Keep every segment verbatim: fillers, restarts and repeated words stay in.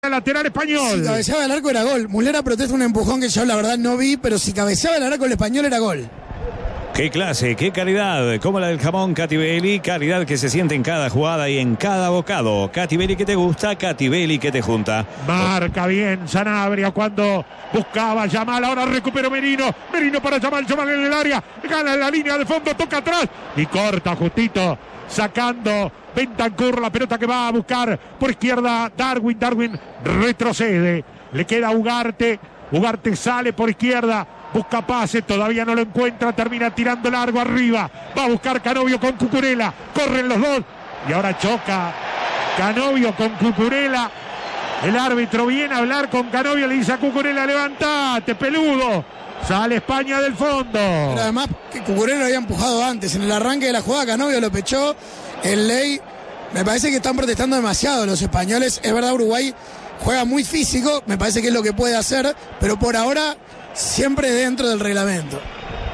Lateral español. Si cabeceaba el arco era gol. Muslera protesta un empujón que yo la verdad no vi, pero si cabeceaba el arco el español era gol. Qué clase, qué calidad, como la del jamón Catibelli, calidad que se siente en cada jugada y en cada bocado. Catibelli que te gusta, Catibelli que te junta. Marca bien Sanabria cuando buscaba Yamal, ahora recuperó Merino, Merino para Yamal, Yamal en el área, gana en la línea de fondo, toca atrás y corta justito, sacando Bentancur, la pelota que va a buscar por izquierda Darwin, Darwin retrocede, le queda Ugarte, Ugarte sale por izquierda, busca pase, todavía no lo encuentra, termina tirando largo arriba, va a buscar Canovio con Cucurella, corren los dos y ahora choca Canovio con Cucurella. El árbitro viene a hablar con Canovio, le dice a Cucurella: levantate, peludo. Sale España del fondo. Pero además que Cucurella lo había empujado antes, en el arranque de la jugada Canovio lo pechó. El ley, me parece que están protestando demasiado los españoles. Es verdad, Uruguay juega muy físico, me parece que es lo que puede hacer, pero por ahora siempre dentro del reglamento.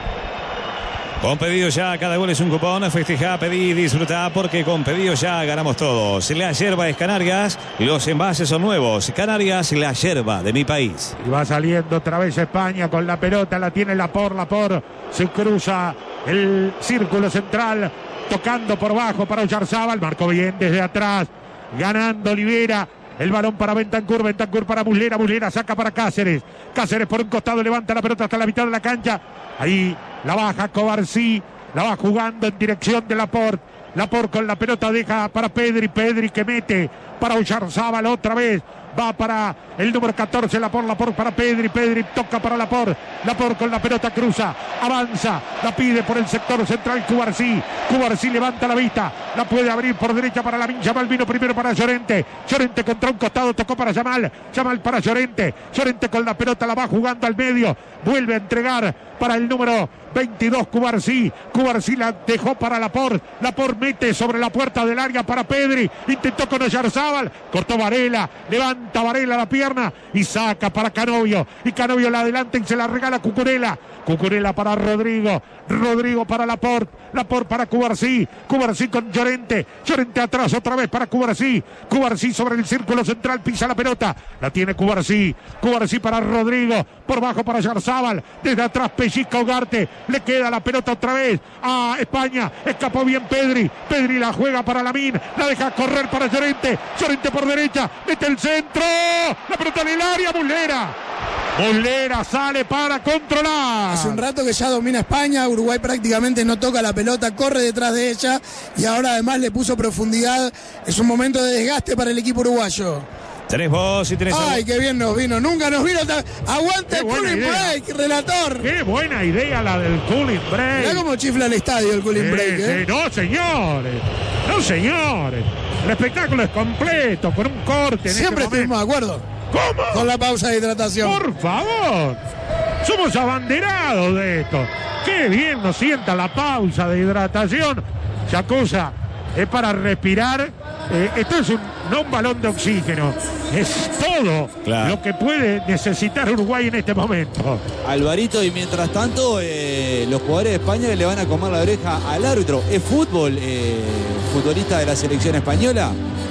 Con Pedido Ya, cada gol es un cupón. Festeja, pedí, disfruta, porque con Pedido Ya ganamos todos. La yerba es Canarias, los envases son nuevos. Canarias, la yerba de mi país. Y va saliendo otra vez España con la pelota, la tiene Lapor, Lapor se cruza el círculo central, tocando por bajo para Oyarzábal, marcó bien desde atrás, ganando Olivera. El balón para Bentancur, Bentancur para Muslera, Muslera saca para Cáceres, Cáceres por un costado levanta la pelota hasta la mitad de la cancha, ahí la baja Covarsí, la va jugando en dirección de Laporte, Laporte con la pelota deja para Pedri, Pedri que mete para Oyarzábal otra vez, va para el número catorce, Laporte, Laporte para Pedri, Pedri toca para Laporte, Laporte con la pelota cruza, avanza, la pide por el sector central Cubarsí, Cubarsí levanta la vista, la puede abrir por derecha para Lamine Yamal, vino primero para Llorente, Llorente contra un costado, tocó para Yamal, Yamal para Llorente, Llorente con la pelota la va jugando al medio, vuelve a entregar para el número veintidós Cubarsí, Cubarsí la dejó para Laporte, Laporte mete sobre la puerta del área para Pedri, intentó con Oyarzábal, cortó Varela, levanta Varela la pierna y saca para Canovio, y Canovio la adelanta y se la regala Cucurella, Cucurella para Rodrigo, Rodrigo para Laporte, Laporte para Cubarsí, Cubarsí con Llorente, Llorente atrás otra vez para Cubarsí, Cubarsí sobre el círculo central, pisa la pelota, la tiene Cubarsí, Cubarsí para Rodrigo, por bajo para Oyarzábal, desde atrás pellizca Ugarte, le queda la pelota otra vez a España, escapó bien Pedri, Pedri la juega para Lamine, la deja correr para Llorente, Llorente por derecha, mete el centro, la pelota en el área, Muslera, Muslera sale para controlar. Hace un rato que ya domina España, Uruguay prácticamente no toca la pelota, corre detrás de ella y ahora además le puso profundidad, es un momento de desgaste para el equipo uruguayo. Tenés vos y tenés... Ay, qué bien nos vino, nunca nos vino tan... Aguanta el cooling break, relator. Qué buena idea la del cooling break. Mirá cómo chifla el estadio el cooling sí, break, ¿eh? Sí, no, señores, no, señores. El espectáculo es completo, con un corte en Siempre este estuvimos de acuerdo. ¿Cómo? Con la pausa de hidratación. Por favor, somos abanderados de esto. Qué bien nos sienta la pausa de hidratación. Yacuza, es para respirar. Eh, esto es un, no un balón de oxígeno, es todo claro lo que puede necesitar Uruguay en este momento. Alvarito, y mientras tanto eh, los jugadores de España le van a comer la oreja al árbitro. ¿Es fútbol, eh, futbolista de la selección española?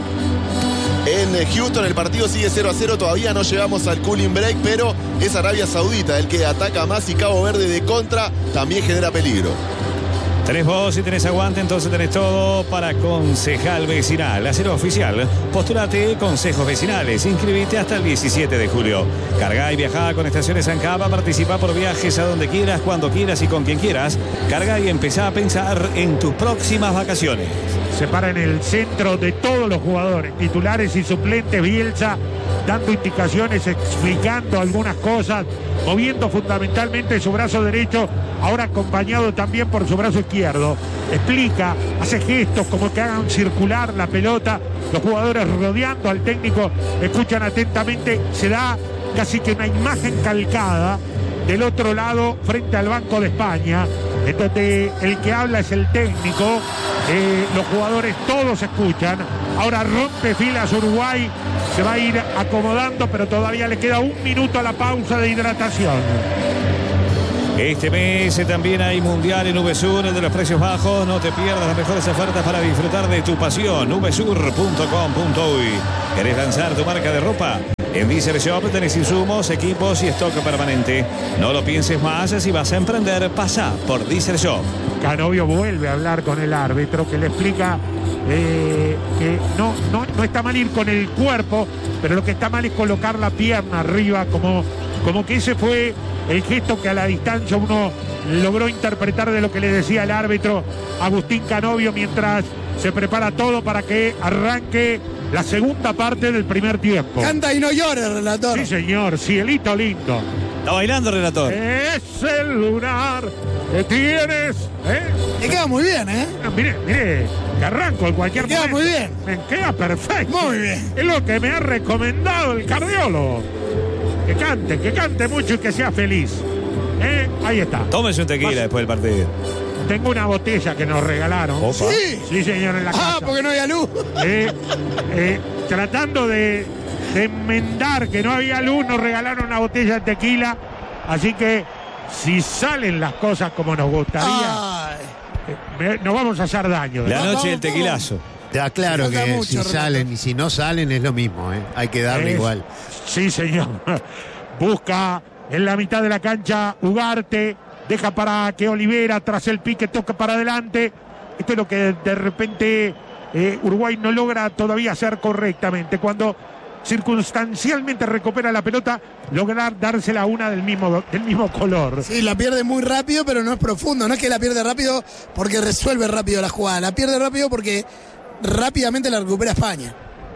En Houston el partido sigue cero a cero, todavía no llegamos al cooling break, pero es Arabia Saudita el que ataca más y Cabo Verde de contra también genera peligro. Tenés vos y tenés aguante, entonces tenés todo para Concejal Vecinal. Acero oficial, postulate consejos vecinales, inscribite hasta el diecisiete de julio. Carga y viajá con Estaciones Ancaba, participa por viajes a donde quieras, cuando quieras y con quien quieras. Carga y empezá a pensar en tus próximas vacaciones. Se para en el centro de todos los jugadores, titulares y suplentes, Bielsa, dando indicaciones, explicando algunas cosas, moviendo fundamentalmente su brazo derecho, ahora acompañado también por su brazo izquierdo. Explica, hace gestos como que hagan circular la pelota, los jugadores rodeando al técnico, escuchan atentamente, se da casi que una imagen calcada del otro lado frente al Banco de España, en donde el que habla es el técnico, eh, los jugadores todos escuchan. Ahora rompe filas Uruguay, se va a ir acomodando, pero todavía le queda un minuto a la pausa de hidratación. Este mes también hay Mundial en VSUR de los precios bajos. No te pierdas las mejores ofertas para disfrutar de tu pasión. vsur punto com punto uy. ¿Querés lanzar tu marca de ropa? En Diesel Shop tenés insumos, equipos y stock permanente. No lo pienses más, si vas a emprender, pasa por Diesel Shop. Canovio vuelve a hablar con el árbitro que le explica eh, que no, no, no está mal ir con el cuerpo, pero lo que está mal es colocar la pierna arriba, como, como que ese fue el gesto que a la distancia uno logró interpretar de lo que le decía el árbitro Agustín Canovio mientras se prepara todo para que arranque la segunda parte del primer tiempo. Canta y no llore, relator. Sí, señor, cielito lindo. Está bailando, relator. Es el lunar que tienes, ¿eh? Le queda muy bien, ¿eh? No, mire, mire, que arranco en cualquier Me queda momento. muy bien. Me queda perfecto. Muy bien. Es lo que me ha recomendado el cardiólogo. Que cante, que cante mucho y que sea feliz. ¿Eh? Ahí está. Tómese un tequila Vas- después del partido. Tengo una botella que nos regalaron. Opa. Sí. Sí, señor, en la casa. Ah, porque no había luz. Eh, eh, tratando de, de enmendar que no había luz, nos regalaron una botella de tequila. Así que si salen las cosas como nos gustaría, Ay. eh, me- nos vamos a hacer daño. La Vamos, noche del vamos. tequilazo. Está claro Falta que mucho, si Renato. salen y si no salen es lo mismo, ¿eh? Hay que darle Es- igual. Sí, señor. Busca en la mitad de la cancha Ugarte. Deja para que Olivera, tras el pique, toca para adelante. Esto es lo que de repente eh, Uruguay no logra todavía hacer correctamente. Cuando circunstancialmente recupera la pelota, lograr dársela a una del mismo, del mismo color. Sí, la pierde muy rápido, pero no es profundo. No es que la pierde rápido porque resuelve rápido la jugada. La pierde rápido porque rápidamente la recupera España.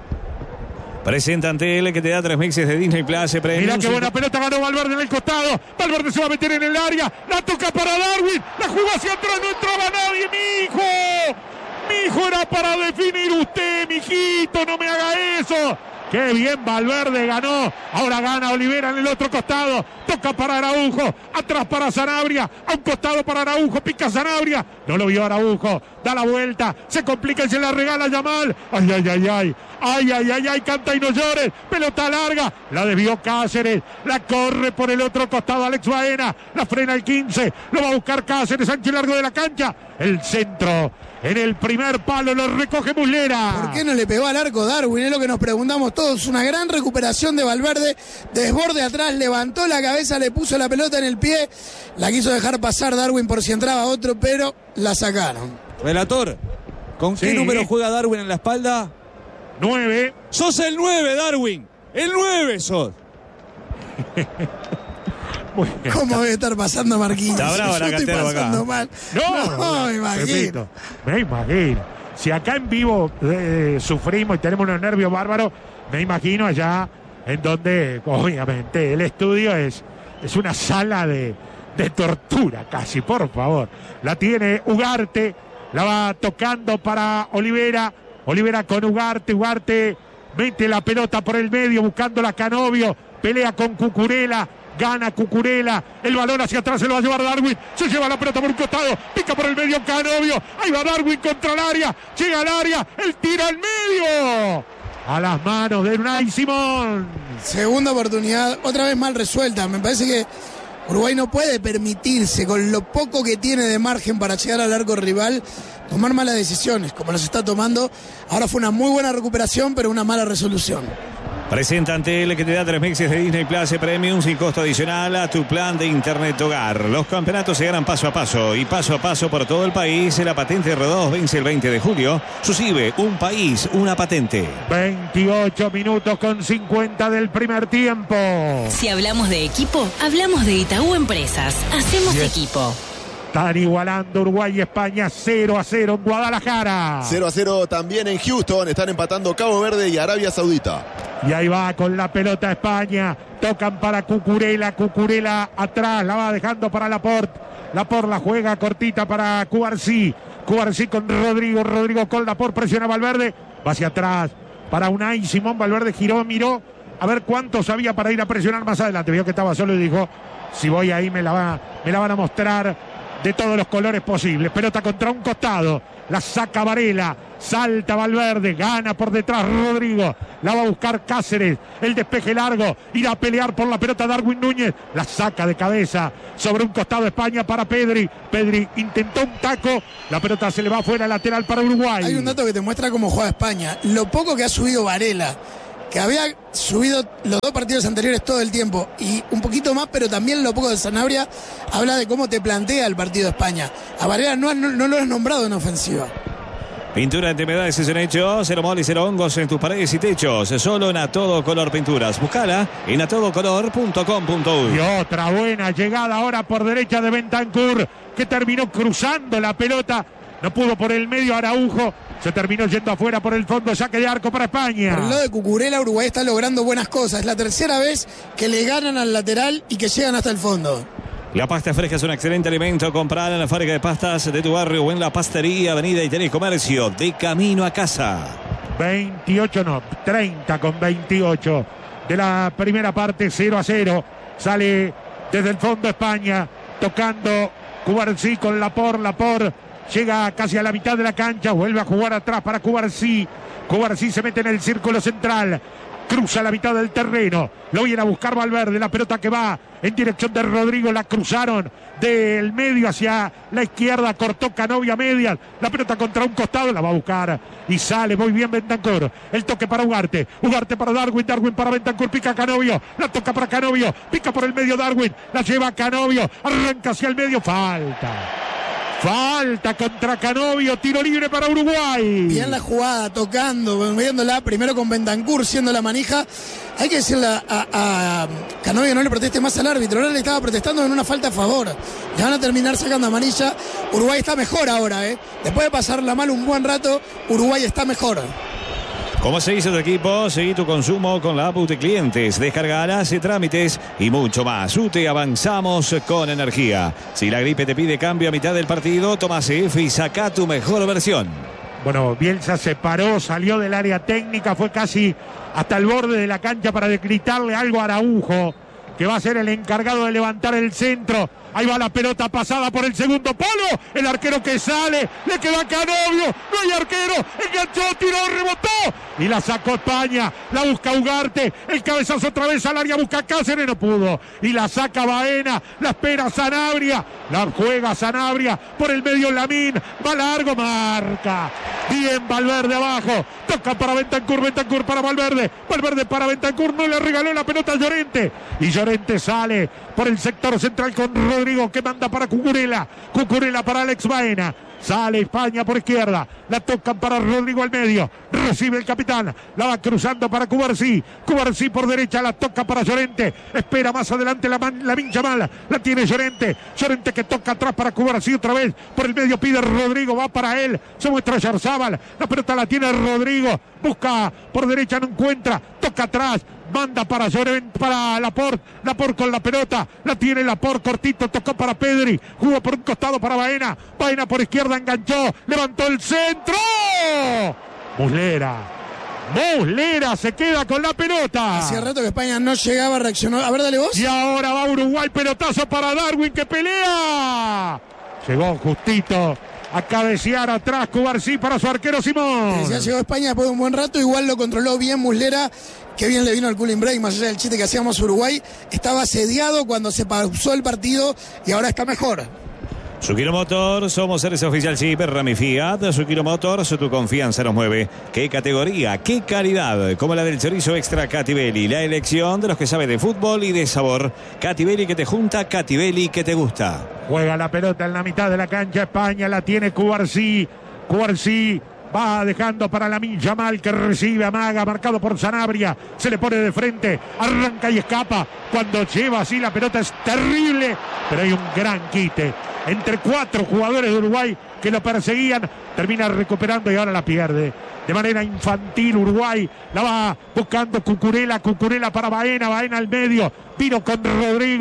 Presenta ante él que te da tres meses de Disney Plus. Premium. Mirá qué buena pelota ganó Valverde en el costado. Valverde se va a meter en el área. La toca para Darwin. La jugó hacia atrás. No entraba nadie. Mi hijo. Mi hijo era para definir usted, mijito. No me haga eso. Qué bien Valverde ganó. Ahora gana Olivera en el otro costado. Toca para Araujo. Atrás para Sanabria. A un costado para Araujo. Pica Sanabria. No lo vio Araujo. Da la vuelta. Se complica y se la regala Yamal. Ay, ay, ay, ay. Ay, ay, ay, ay. Canta y no llores. Pelota larga. La desvió Cáceres. La corre por el otro costado Alex Baena. La frena el quince. Lo va a buscar Cáceres. Ancho y largo de la cancha. El centro. En el primer palo lo recoge Muslera. ¿Por qué no le pegó al arco Darwin? Es lo que nos preguntamos todos. Una gran recuperación de Valverde. Desborde atrás, levantó la cabeza, le puso la pelota en el pie. La quiso dejar pasar Darwin por si entraba otro, pero la sacaron. Relator, ¿con qué Sí. número juega Darwin en la espalda? nueve. ¡Sos el nueve, Darwin! ¡El nueve sos! Muy bien. ¿Cómo debe estar pasando Marquinhos? Está brava Yo la estoy cantera acá. pasando mal. No, No, me imagino. repito, me imagino. Si acá en vivo eh, sufrimos y tenemos unos nervios bárbaros, me imagino allá en donde, obviamente, el estudio es, es una sala de, de tortura casi, por favor. La tiene Ugarte, la va tocando para Olivera. Olivera con Ugarte, Ugarte mete la pelota por el medio buscando a Canovio, pelea con Cucurella. Gana Cucurella, el balón hacia atrás se lo va a llevar Darwin, se lleva la pelota por un costado, pica por el medio Canovio, ahí va Darwin contra el área, llega al área, el tiro al medio, a las manos de Unai Simón. Segunda oportunidad, otra vez mal resuelta. Me parece que Uruguay no puede permitirse, con lo poco que tiene de margen para llegar al arco rival, tomar malas decisiones, como las está tomando. Ahora fue una muy buena recuperación, pero una mala resolución. Presenta ante él que te da tres meses de Disney Plus Premium sin costo adicional a tu plan de internet hogar. Los campeonatos se ganan paso a paso y paso a paso por todo el país. La patente R dos vence el veinte de julio. Suscibe, un país, una patente. veintiocho minutos con cincuenta del primer tiempo. Si hablamos de equipo, hablamos de Itaú Empresas. Hacemos Yes. equipo. Están igualando Uruguay y España cero a cero en Guadalajara. cero a cero también en Houston. Están empatando Cabo Verde y Arabia Saudita. Y ahí va con la pelota España. Tocan para Cucurella. Cucurella atrás. La va dejando para Laporte. Laporte la juega cortita para Cubarsí. Cubarsí con Rodrigo. Rodrigo con Laporte. Presiona Valverde. Va hacia atrás para Unai Simón. Valverde giró, miró. A ver cuántos había para ir a presionar más adelante. Vio que estaba solo y dijo: si voy ahí me la, va, me la van a mostrar de todos los colores posibles. Pelota contra un costado. La saca Varela. salta Valverde, gana por detrás Rodrigo, la va a buscar Cáceres, el despeje largo, irá a pelear por la pelota Darwin Núñez, la saca de cabeza sobre un costado España para Pedri. Pedri intentó un taco, la pelota se le va fuera, lateral para Uruguay. Hay un dato que te muestra cómo juega España, lo poco que ha subido Varela, que había subido los dos partidos anteriores todo el tiempo y un poquito más, pero también lo poco de Sanabria, habla de cómo te plantea el partido de España. A Varela no, no, no lo has nombrado en ofensiva. Pintura de humedades es un hecho, cero mol y cero hongos en tus paredes y techos, solo en A Todo Color Pinturas. Buscala en a todo color punto com punto uy. Y otra buena llegada ahora por derecha de Bentancur, que terminó cruzando la pelota, no pudo por el medio Araujo, se terminó yendo afuera por el fondo, saque de arco para España. Por el lado de Cucurella, Uruguay está logrando buenas cosas, es la tercera vez que le ganan al lateral y que llegan hasta el fondo. La pasta fresca es un excelente alimento. Comprala en la fábrica de pastas de tu barrio o en la pastería, avenida y Telecomercio, de camino a casa. veintiocho, no, treinta con veintiocho de la primera parte, cero a cero. Sale desde el fondo España, tocando Cubarsí con Laporte, Laporte llega casi a la mitad de la cancha, vuelve a jugar atrás para Cubarsí. Cubarsí se mete en el círculo central, cruza la mitad del terreno, lo viene a buscar Valverde, la pelota que va en dirección de Rodrigo, la cruzaron del medio hacia la izquierda, cortó Canovio a medias, la pelota contra un costado, la va a buscar y sale muy bien Bentancur, el toque para Ugarte, Ugarte para Darwin, Darwin para Bentancur, pica Canovio, la toca para Canovio, pica por el medio Darwin, la lleva Canovio, arranca hacia el medio, falta. Falta contra Canovio, tiro libre para Uruguay. Bien la jugada, tocando, viéndola primero con Bentancur, siendo la manija. Hay que decirle a, a, a Canovio no le proteste más al árbitro, ahora le estaba protestando en una falta a favor. Le van a terminar sacando amarilla. Uruguay está mejor ahora, ¿eh? Después de pasarla mal un buen rato, Uruguay está mejor. ¿Cómo se hizo tu equipo? Seguí tu consumo con la app U T E Clientes. Descargala, hace trámites y mucho más. U T E, avanzamos con energía. Si la gripe te pide cambio a mitad del partido, toma C F y saca tu mejor versión. Bueno, Bielsa se paró, salió del área técnica, fue casi hasta el borde de la cancha para gritarle algo a Araujo, que va a ser el encargado de levantar el centro. Ahí va la pelota pasada por el segundo palo. El arquero que sale, le queda Canovio. No hay arquero. Enganchó, tiró, rebotó. Y la sacó España. La busca Ugarte. El cabezazo otra vez al área. Busca Cáceres. No pudo. Y la saca Baena. La espera Sanabria. La juega Sanabria. Por el medio Lamín. Va largo. Marca. Bien Valverde abajo. Toca para Bentancur. Bentancur para Valverde. Valverde para Bentancur. No le regaló la pelota a Llorente. Y Llorente sale por el sector central con Rodrigo, que manda para Cucurella. Cucurella para Alex Baena. Sale España por izquierda. La tocan para Rodrigo al medio. Recibe el capitán. La va cruzando para Cubarsí. Cubarsí por derecha. La toca para Llorente. Espera más adelante la, man, la mincha mala. La tiene Llorente. Llorente que toca atrás para Cubarsí otra vez. Por el medio pide Rodrigo. Va para él. Se muestra Yarzábal. La pelota la tiene Rodrigo. Busca por derecha. No encuentra. Toca atrás. Manda para Llorente, para Laporte. Laporte con la pelota. La tiene Laporte cortito. Tocó para Pedri. Jugó por un costado para Baena. Baena por izquierda enganchó. Levantó el centro. Muslera. Muslera se queda con la pelota. Hacía rato que España no llegaba, reaccionó. A ver, dale vos. Y ahora va Uruguay. Pelotazo para Darwin que pelea. Llegó justito a cabecear atrás Cubarsí para su arquero Simón. Ya llegó España después de un buen rato. Igual lo controló bien Muslera. Qué bien le vino al cooling break, más allá del chiste que hacíamos Uruguay. Estaba asediado cuando se pausó el partido y ahora está mejor. Zucchino Motors, somos seres oficial Jeep, Rami Fiat. Zucchino Motors, tu confianza nos mueve. Qué categoría, qué calidad, como la del chorizo extra Catibelli. La elección de los que saben de fútbol y de sabor. Catibelli que te junta, Catibelli que te gusta. Juega la pelota en la mitad de la cancha España, la tiene Cubarsí. Cubarsí va dejando para Lamine Yamal, que recibe, amaga, marcado por Sanabria. Se le pone de frente, arranca y escapa. Cuando lleva así la pelota es terrible, pero hay un gran quite entre cuatro jugadores de Uruguay que lo perseguían. Termina recuperando y ahora la pierde de manera infantil Uruguay. La va buscando Cucurella. Cucurella para Baena. Baena al medio. Vino con Rodrigo.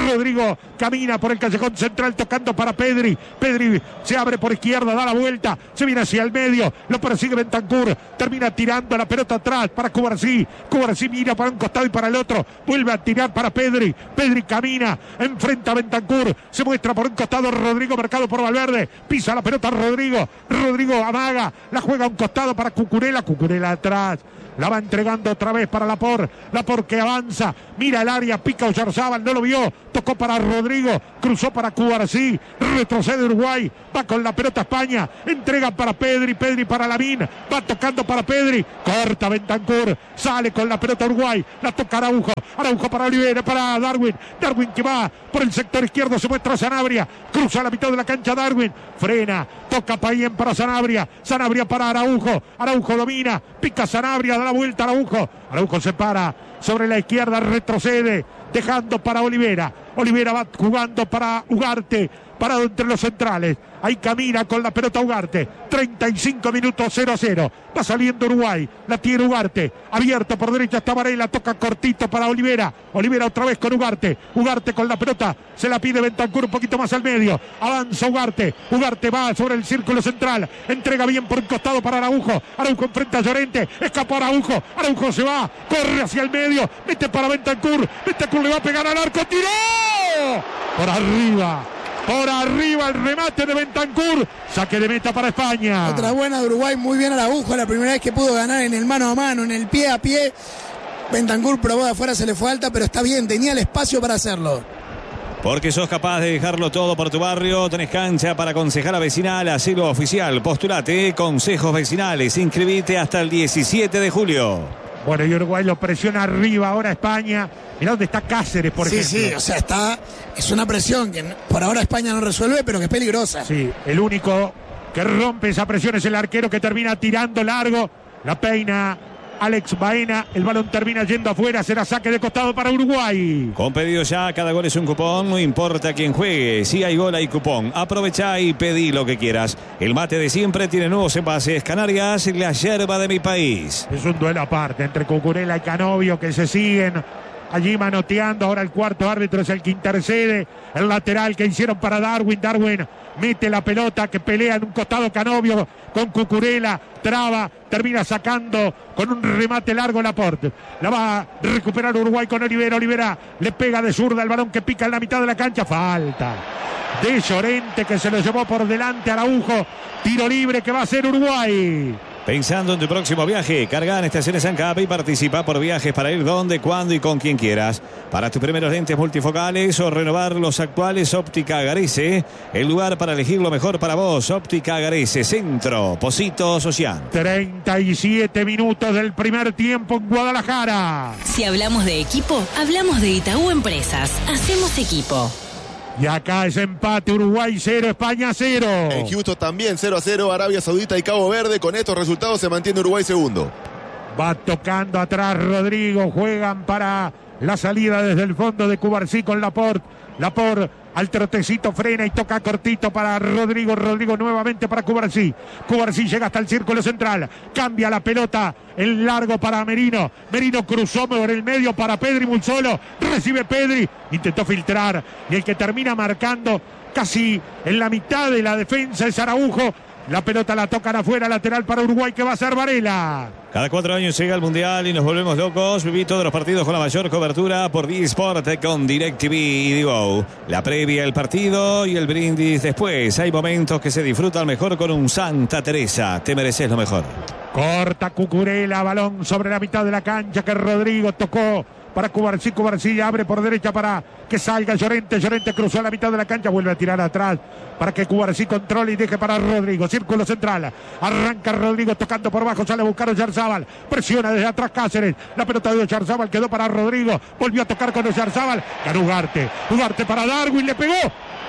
Rodrigo camina por el callejón central tocando para Pedri. Pedri se abre por izquierda, da la vuelta, se viene hacia el medio, lo persigue Bentancur, termina tirando la pelota atrás para Cubarsí. Cubarsí mira para un costado y para el otro, vuelve a tirar para Pedri. Pedri camina, enfrenta a Bentancur, se muestra por un costado Rodrigo marcado por Valverde, pisa la pelota Rodrigo, Rodrigo amaga, la juega a un costado para Cucurella, Cucurella atrás. La va entregando otra vez para Laporte. Laporte que avanza. Mira el área. Pica Oyarzábal. No lo vio. Tocó para Rodrigo. Cruzó para Cubarsí. Retrocede Uruguay. Va con la pelota España. Entrega para Pedri. Pedri para Lamín. Va tocando para Pedri. Corta Bentancur. Sale con la pelota Uruguay. La toca Araujo. Araujo para Olivera. Para Darwin. Darwin que va por el sector izquierdo. Se muestra Sanabria. Cruza la mitad de la cancha Darwin. Frena. Toca Payén para Sanabria. Sanabria para Araujo. Araujo domina. Pica Sanabria. Da la vuelta Araujo. Araujo se para sobre la izquierda. Retrocede. Dejando para Olivera. Olivera va jugando para Ugarte. Parado entre los centrales. Ahí camina con la pelota Ugarte. treinta y cinco minutos, cero a cero. Va saliendo Uruguay. La tiene Ugarte. Abierto por derecha está Varela. Toca cortito para Olivera. Olivera otra vez con Ugarte. Ugarte con la pelota. Se la pide Bentancur un poquito más al medio. Avanza Ugarte. Ugarte va sobre el círculo central. Entrega bien por un costado para Araujo. Araujo enfrenta a Llorente. Escapó Araujo. Araujo se va. Corre hacia el medio. Mete para Bentancur. Bentancur le va a pegar al arco. ¡Tiró! Por arriba. Por arriba el remate de Bentancur. Saque de meta para España. Otra buena de Uruguay. Muy bien Araujo. La primera vez que pudo ganar en el mano a mano, en el pie a pie. Bentancur probó de afuera, se le fue alta, pero está bien. Tenía el espacio para hacerlo. Porque sos capaz de dejarlo todo por tu barrio. Tenés cancha para concejala vecinal. Hacelo oficial. Postulate. Consejos vecinales. Inscribite hasta el diecisiete de julio. Bueno, y Uruguay lo presiona arriba ahora España. Mirá dónde está Cáceres, por sí, ejemplo. Sí, sí, o sea, está. Es una presión que por ahora España no resuelve, pero que es peligrosa. Sí, el único que rompe esa presión es el arquero que termina tirando largo. La peina Alex Baena. El balón termina yendo afuera. Será saque de costado para Uruguay. Con pedido ya, cada gol es un cupón. No importa quién juegue. Si hay gol, hay cupón. Aprovecha y pedí lo que quieras. El mate de siempre tiene nuevos envases. Canarias, la yerba de mi país. Es un duelo aparte entre Cucurella y Canovio que se siguen allí manoteando. Ahora el cuarto árbitro es el que intercede. El lateral que hicieron para Darwin. Darwin mete la pelota que pelea en un costado Canovio con Cucurella. Traba, termina sacando con un remate largo Laporte. La va a recuperar Uruguay con Olivera. Olivera le pega de zurda el balón que pica en la mitad de la cancha. Falta de Llorente que se lo llevó por delante Araujo. Tiro libre que va a hacer Uruguay. Pensando en tu próximo viaje, carga en Estaciones ANCAP y participa por viajes para ir donde, cuándo y con quien quieras. Para tus primeros lentes multifocales o renovar los actuales, Óptica Garese. El lugar para elegir lo mejor para vos. Óptica Garese, Centro, Positos, Ocean. treinta y siete minutos del primer tiempo en Guadalajara. Si hablamos de equipo, hablamos de Itaú Empresas. Hacemos equipo. Y acá es empate, Uruguay cero, España cero. En Houston también cero a cero, Arabia Saudita y Cabo Verde. Con estos resultados se mantiene Uruguay segundo. Va tocando atrás Rodrigo, juegan para la salida desde el fondo de Cubarsí con Laporte. Laporte al trotecito frena y toca cortito para Rodrigo. Rodrigo nuevamente para Cubarsí. Cubarsí llega hasta el círculo central. Cambia la pelota en largo para Merino. Merino cruzó por el medio para Pedri muy solo. Recibe Pedri. Intentó filtrar. Y el que termina marcando casi en la mitad de la defensa es Araujo. La pelota la tocan afuera, lateral para Uruguay que va a ser Varela. Cada cuatro años llega el Mundial y nos volvemos locos. Viví todos los partidos con la mayor cobertura por D-Sport con DirecTV y Divo. La previa, el partido y el brindis después. Hay momentos que se disfrutan mejor con un Santa Teresa. Te mereces lo mejor. Corta Cucurella, balón sobre la mitad de la cancha que Rodrigo tocó para Cubarsí. Cubarsí abre por derecha para que salga Llorente. Llorente cruzó a la mitad de la cancha, vuelve a tirar atrás para que Cubarsí controle y deje para Rodrigo. Círculo central, arranca Rodrigo tocando por bajo, sale a buscar a Oyarzábal, presiona desde atrás Cáceres. La pelota de Oyarzábal quedó para Rodrigo, volvió a tocar con Oyarzábal, ganó Ugarte. Ugarte para Darwin, le pegó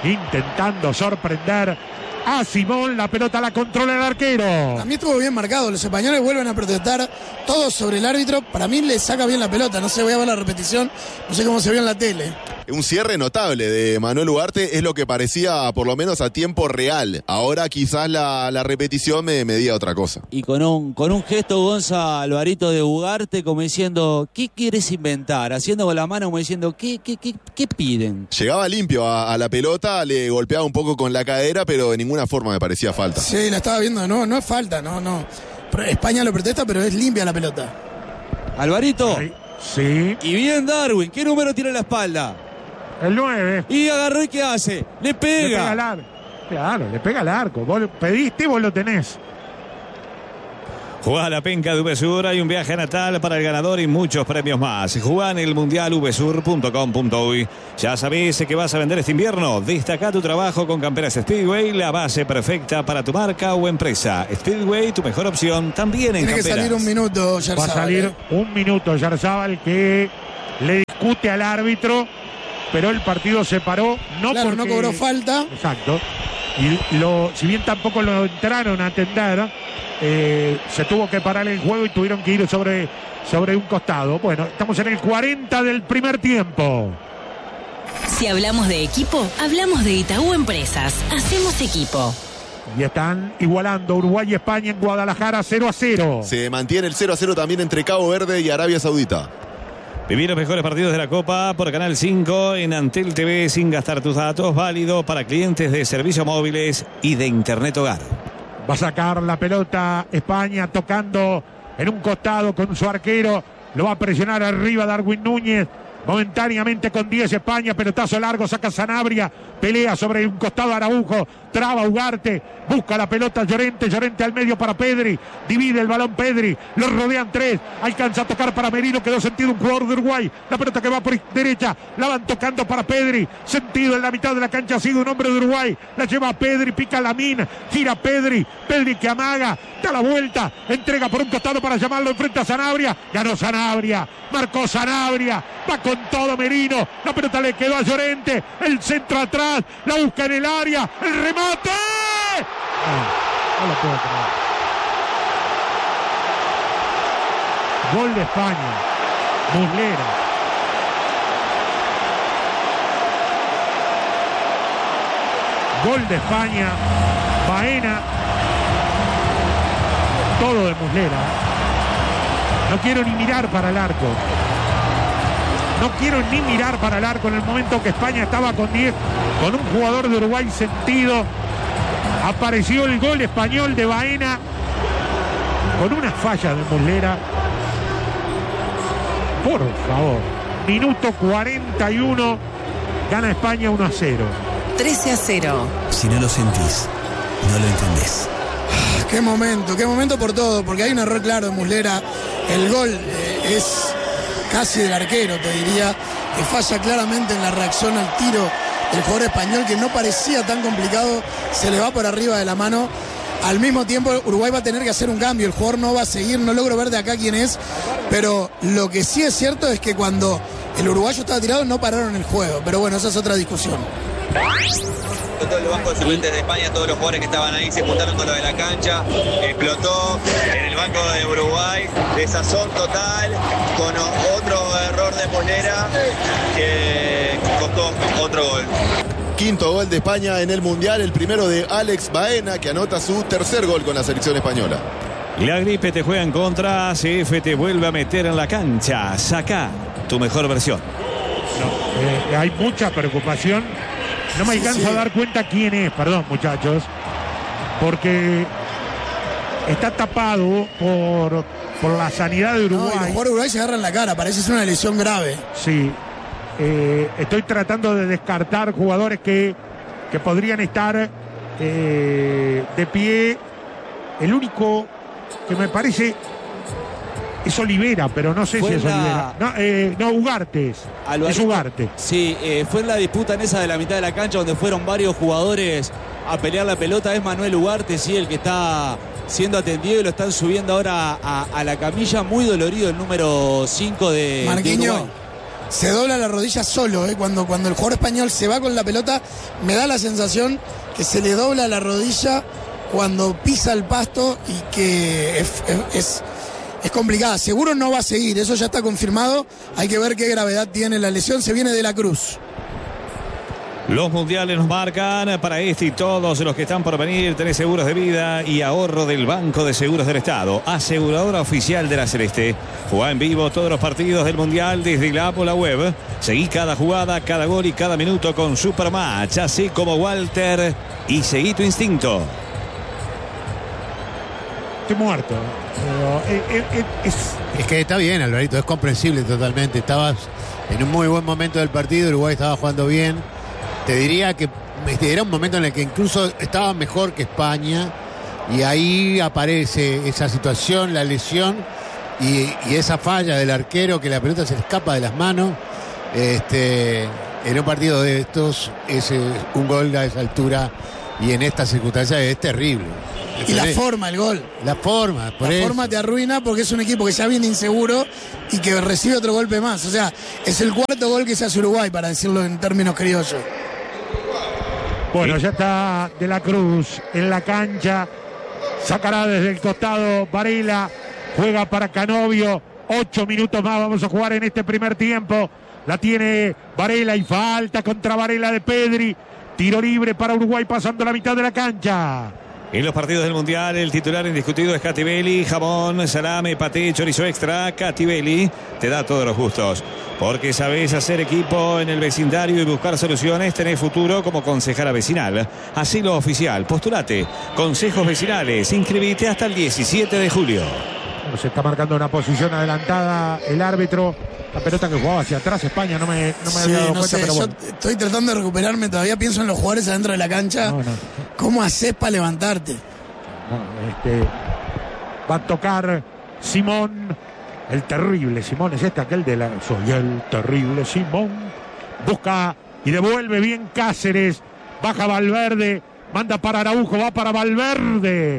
intentando sorprender a Simón. La pelota la controla el arquero. A mí estuvo bien marcado. Los españoles vuelven a protestar todos sobre el árbitro. Para mí le saca bien la pelota. No sé, voy a ver la repetición. No sé cómo se vio en la tele. Un cierre notable de Manuel Ugarte, es lo que parecía por lo menos a tiempo real. Ahora quizás la, la repetición me, me diga otra cosa. Y con un, con un gesto Gonza Alvarito de Ugarte como diciendo, ¿qué quieres inventar? Haciendo con la mano como diciendo, ¿qué, qué, qué, qué piden? Llegaba limpio a, a la pelota, le golpeaba un poco con la cadera, pero de ninguna forma me parecía falta. Sí, la estaba viendo, no, no es falta, no, no. España lo protesta, pero es limpia la pelota. Alvarito. Sí. Y bien Darwin, ¿qué número tiene en la espalda? El nueve. Y agarró y ¿qué hace? Le pega. Le pega al arco. Claro, le pega al arco. Vos lo pediste y vos lo tenés. Jugá la penca de VSUR, hay un viaje a Natal para el ganador y muchos premios más. Jugá en el mundial v sur punto com punto uy. Ya sabés que vas a vender este invierno. Destaca tu trabajo con camperas Speedway, la base perfecta para tu marca o empresa. Speedway, tu mejor opción también en Tiene camperas. Tiene que salir un minuto, Yarzábal. Va a salir eh. un minuto, Yarzábal, que le discute al árbitro, pero el partido se paró. No claro, porque... no cobró falta. Exacto. Y lo, si bien tampoco lo entraron a atender, eh, se tuvo que parar el juego y tuvieron que ir sobre, sobre un costado. Bueno, estamos en el cuarenta del primer tiempo. Si hablamos de equipo, hablamos de Itaú Empresas. Hacemos equipo. Y están igualando Uruguay y España en Guadalajara cero a cero. Se mantiene el cero a cero también entre Cabo Verde y Arabia Saudita. Viví los mejores partidos de la Copa por Canal cinco en Antel T V sin gastar tus datos. Válido para clientes de servicios móviles y de Internet Hogar. Va a sacar la pelota España tocando en un costado con su arquero. Lo va a presionar arriba Darwin Núñez. Momentáneamente con diez España, pelotazo largo, saca Sanabria, pelea sobre un costado Araujo, traba Ugarte, busca la pelota Llorente, Llorente al medio para Pedri, divide el balón Pedri, lo rodean tres, alcanza a tocar para Merino, quedó sentido un jugador de Uruguay, la pelota que va por derecha, la van tocando para Pedri, sentido en la mitad de la cancha, ha sido un hombre de Uruguay, la lleva a Pedri, pica la mina, gira Pedri, Pedri que amaga, da la vuelta, entrega por un costado para llamarlo enfrente a Sanabria, ganó Sanabria, marcó Sanabria, va con todo Merino, la pelota le quedó a Llorente, el centro atrás, la busca en el área, el remate. No, no lo puedo creer. Gol de España, Muslera. Gol de España, Baena, todo de Muslera. No quiero ni mirar para el arco. No quiero ni mirar para el arco en el momento que España estaba con diez, con un jugador de Uruguay sentido. Apareció el gol español de Baena con una falla de Muslera. Por favor. Minuto cuarenta y uno. Gana España uno a cero. trece a cero. Si no lo sentís, no lo entendés. Qué momento, qué momento por todo, porque hay un error claro de Muslera. El gol eh, es casi del arquero, te diría, que falla claramente en la reacción al tiro del jugador español, que no parecía tan complicado, se le va por arriba de la mano. Al mismo tiempo Uruguay va a tener que hacer un cambio, el jugador no va a seguir, no logro ver de acá quién es, pero lo que sí es cierto es que cuando el uruguayo estaba tirado no pararon el juego, pero bueno, esa es otra discusión. Todos los bancos de suplentes de España, todos los jugadores que estaban ahí se juntaron con lo de la cancha, explotó en el banco de Uruguay, desazón total, con otro error de Muslera que costó otro gol. Quinto gol de España en el Mundial, el primero de Alex Baena, que anota su tercer gol con la selección española. La gripe te juega en contra, C F te vuelve a meter en la cancha. Saca tu mejor versión. No, eh, hay mucha preocupación. No me alcanzo sí, sí. a dar cuenta quién es, perdón muchachos, porque está tapado por, por la sanidad de Uruguay. No, los jugadores de Uruguay se agarran la cara, parece ser una lesión grave. Sí, eh, estoy tratando de descartar jugadores que, que podrían estar eh, de pie. El único que me parece es Olivera, pero no sé fue si es la... Olivera. No, eh, no Ugarte es. Es Ugarte. Sí, eh, fue en la disputa en esa de la mitad de la cancha donde fueron varios jugadores a pelear la pelota. Es Manuel Ugarte, sí, el que está siendo atendido y lo están subiendo ahora a, a la camilla. Muy dolorido el número cinco de Marquinhos. se dobla la rodilla solo, ¿eh? Cuando, cuando el jugador español se va con la pelota, me da la sensación que se le dobla la rodilla cuando pisa el pasto y que es, es, es complicada. Seguro no va a seguir, eso ya está confirmado. Hay que ver qué gravedad tiene la lesión. Se viene de la Cruz. Los mundiales nos marcan para este y todos los que están por venir. Tenés seguros de vida y ahorro del Banco de Seguros del Estado, aseguradora oficial de la Celeste. Jugá en vivo todos los partidos del mundial desde la app o la web. Seguí cada jugada, cada gol y cada minuto con Supermatch, así como Walter, y seguí tu instinto. Estoy muerto. Pero, eh, eh, es... es que está bien, Alvarito, es comprensible totalmente. Estabas en un muy buen momento del partido, Uruguay estaba jugando bien. Te diría que era un momento en el que incluso estaba mejor que España, y ahí aparece esa situación, la lesión y, y esa falla del arquero, que la pelota se le escapa de las manos. Este, en un partido de estos, es un gol a esa altura y en estas circunstancias es terrible. Y la forma, el gol. La forma, por La eso. forma te arruina porque es un equipo que ya viene inseguro y que recibe otro golpe más. O sea, es el cuarto gol que se hace Uruguay, para decirlo en términos criollos. Bueno, ya está De la Cruz en la cancha. Sacará desde el costado Varela. Juega para Canovio. Ocho minutos más vamos a jugar en este primer tiempo. La tiene Varela y falta contra Varela de Pedri. Tiro libre para Uruguay pasando la mitad de la cancha. En los partidos del Mundial, el titular indiscutido es Catibelli. Jamón, salame, paté, chorizo extra. Catibelli te da todos los gustos. Porque sabés hacer equipo en el vecindario y buscar soluciones. Tenés futuro como concejala vecinal. Asilo oficial. Postulate. Consejos vecinales. Inscribite hasta el diecisiete de julio. Bueno, se está marcando una posición adelantada el árbitro. La pelota que jugaba hacia atrás España, no me, no me Sí, había dado no cuenta, sé, pero bueno. yo estoy tratando de recuperarme, todavía pienso en los jugadores adentro de la cancha. No, no. ¿Cómo haces para levantarte? No, este, va a tocar Simón, el terrible Simón, es este aquel de la... Soy el terrible Simón. Busca y devuelve bien Cáceres. Baja Valverde, manda para Araujo, va para Valverde.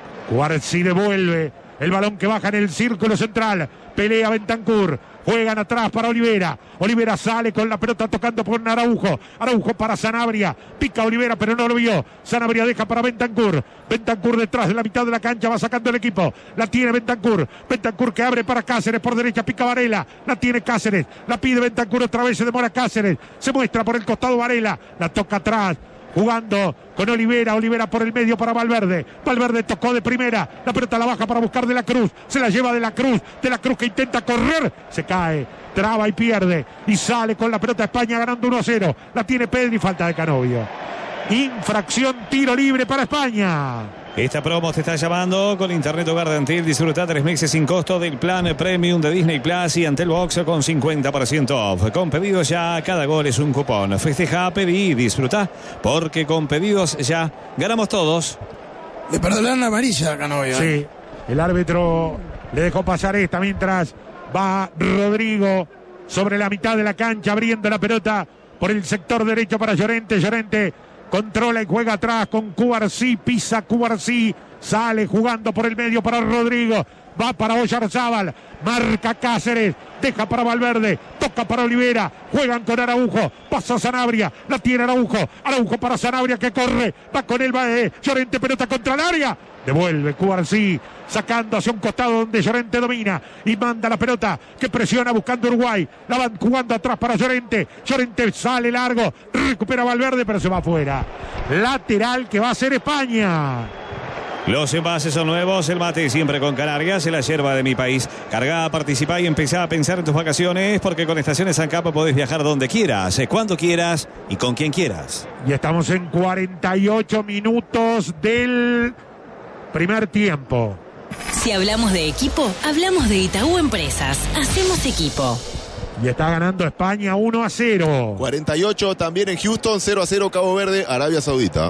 Cuarzi devuelve el balón que baja en el círculo central. Pelea Bentancur. Juegan atrás para Olivera. Olivera sale con la pelota tocando por Araujo. Araujo para Sanabria. Pica Olivera, pero no lo vio. Sanabria deja para Bentancur. Bentancur detrás de la mitad de la cancha. Va sacando el equipo. La tiene Bentancur. Bentancur que abre para Cáceres por derecha. Pica Varela. La tiene Cáceres. La pide Bentancur otra vez. Se demora Cáceres. Se muestra por el costado Varela. La toca atrás. Jugando con Olivera, Olivera por el medio para Valverde. Valverde tocó de primera, la pelota la baja para buscar De la Cruz, se la lleva De la Cruz, De la Cruz que intenta correr, se cae, traba y pierde, y sale con la pelota España ganando uno a cero. La tiene Pedri, falta de Canovio. Infracción, tiro libre para España. Esta promo te está llamando con Internet Hogar de Antel. Disfruta tres meses sin costo del plan Premium de Disney Plus y Antel Box con cincuenta por ciento off. Con pedidos ya, cada gol es un cupón. Festeja, pedí y disfruta, porque con pedidos ya ganamos todos. Le perdonaron la amarilla a Canovio. Sí, ¿eh? el árbitro le dejó pasar esta mientras va Rodrigo sobre la mitad de la cancha abriendo la pelota por el sector derecho para Llorente. Llorente controla y juega atrás con Cubarsí, pisa Cubarsí, sale jugando por el medio para Rodrigo, va para Oyarzábal, marca Cáceres, deja para Valverde, toca para Olivera, juegan con Araujo, pasa Sanabria, la tiene Araujo, Araujo para Sanabria que corre, va con él, va eh, Llorente, pelota contra el área, devuelve Cubarsí, sacando hacia un costado donde Llorente domina y manda la pelota que presiona buscando Uruguay, la van jugando atrás para Llorente, Llorente sale largo, recupera Valverde pero se va afuera, lateral que va a ser España. Los envases son nuevos, el mate siempre con Canarias, la yerba de mi país. Carga, participa y empezá a pensar en tus vacaciones, porque con Estaciones Ancap podés viajar donde quieras, cuando quieras y con quien quieras. Y estamos en cuarenta y ocho minutos del primer tiempo. Si hablamos de equipo, hablamos de Itaú Empresas. Hacemos equipo. Y está ganando España uno a cero. cuarenta y ocho también en Houston, cero a cero Cabo Verde, Arabia Saudita.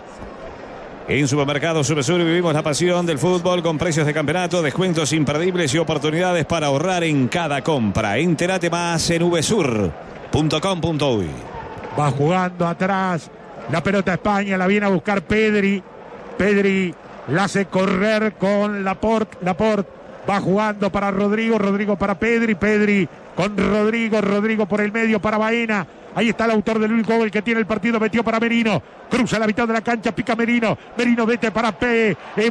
En Supermercados Subsur vivimos la pasión del fútbol con precios de campeonato, descuentos imperdibles y oportunidades para ahorrar en cada compra. Entérate más en vsur punto com punto uy. Va jugando atrás. La pelota España, la viene a buscar Pedri. Pedri la hace correr con Laporte. Laporte va jugando para Rodrigo. Rodrigo para Pedri. Pedri con Rodrigo, Rodrigo por el medio para Baena. Ahí está el autor del único gol que tiene el partido, metió para Merino, cruza la mitad de la cancha, pica Merino, Merino vete para P, eh,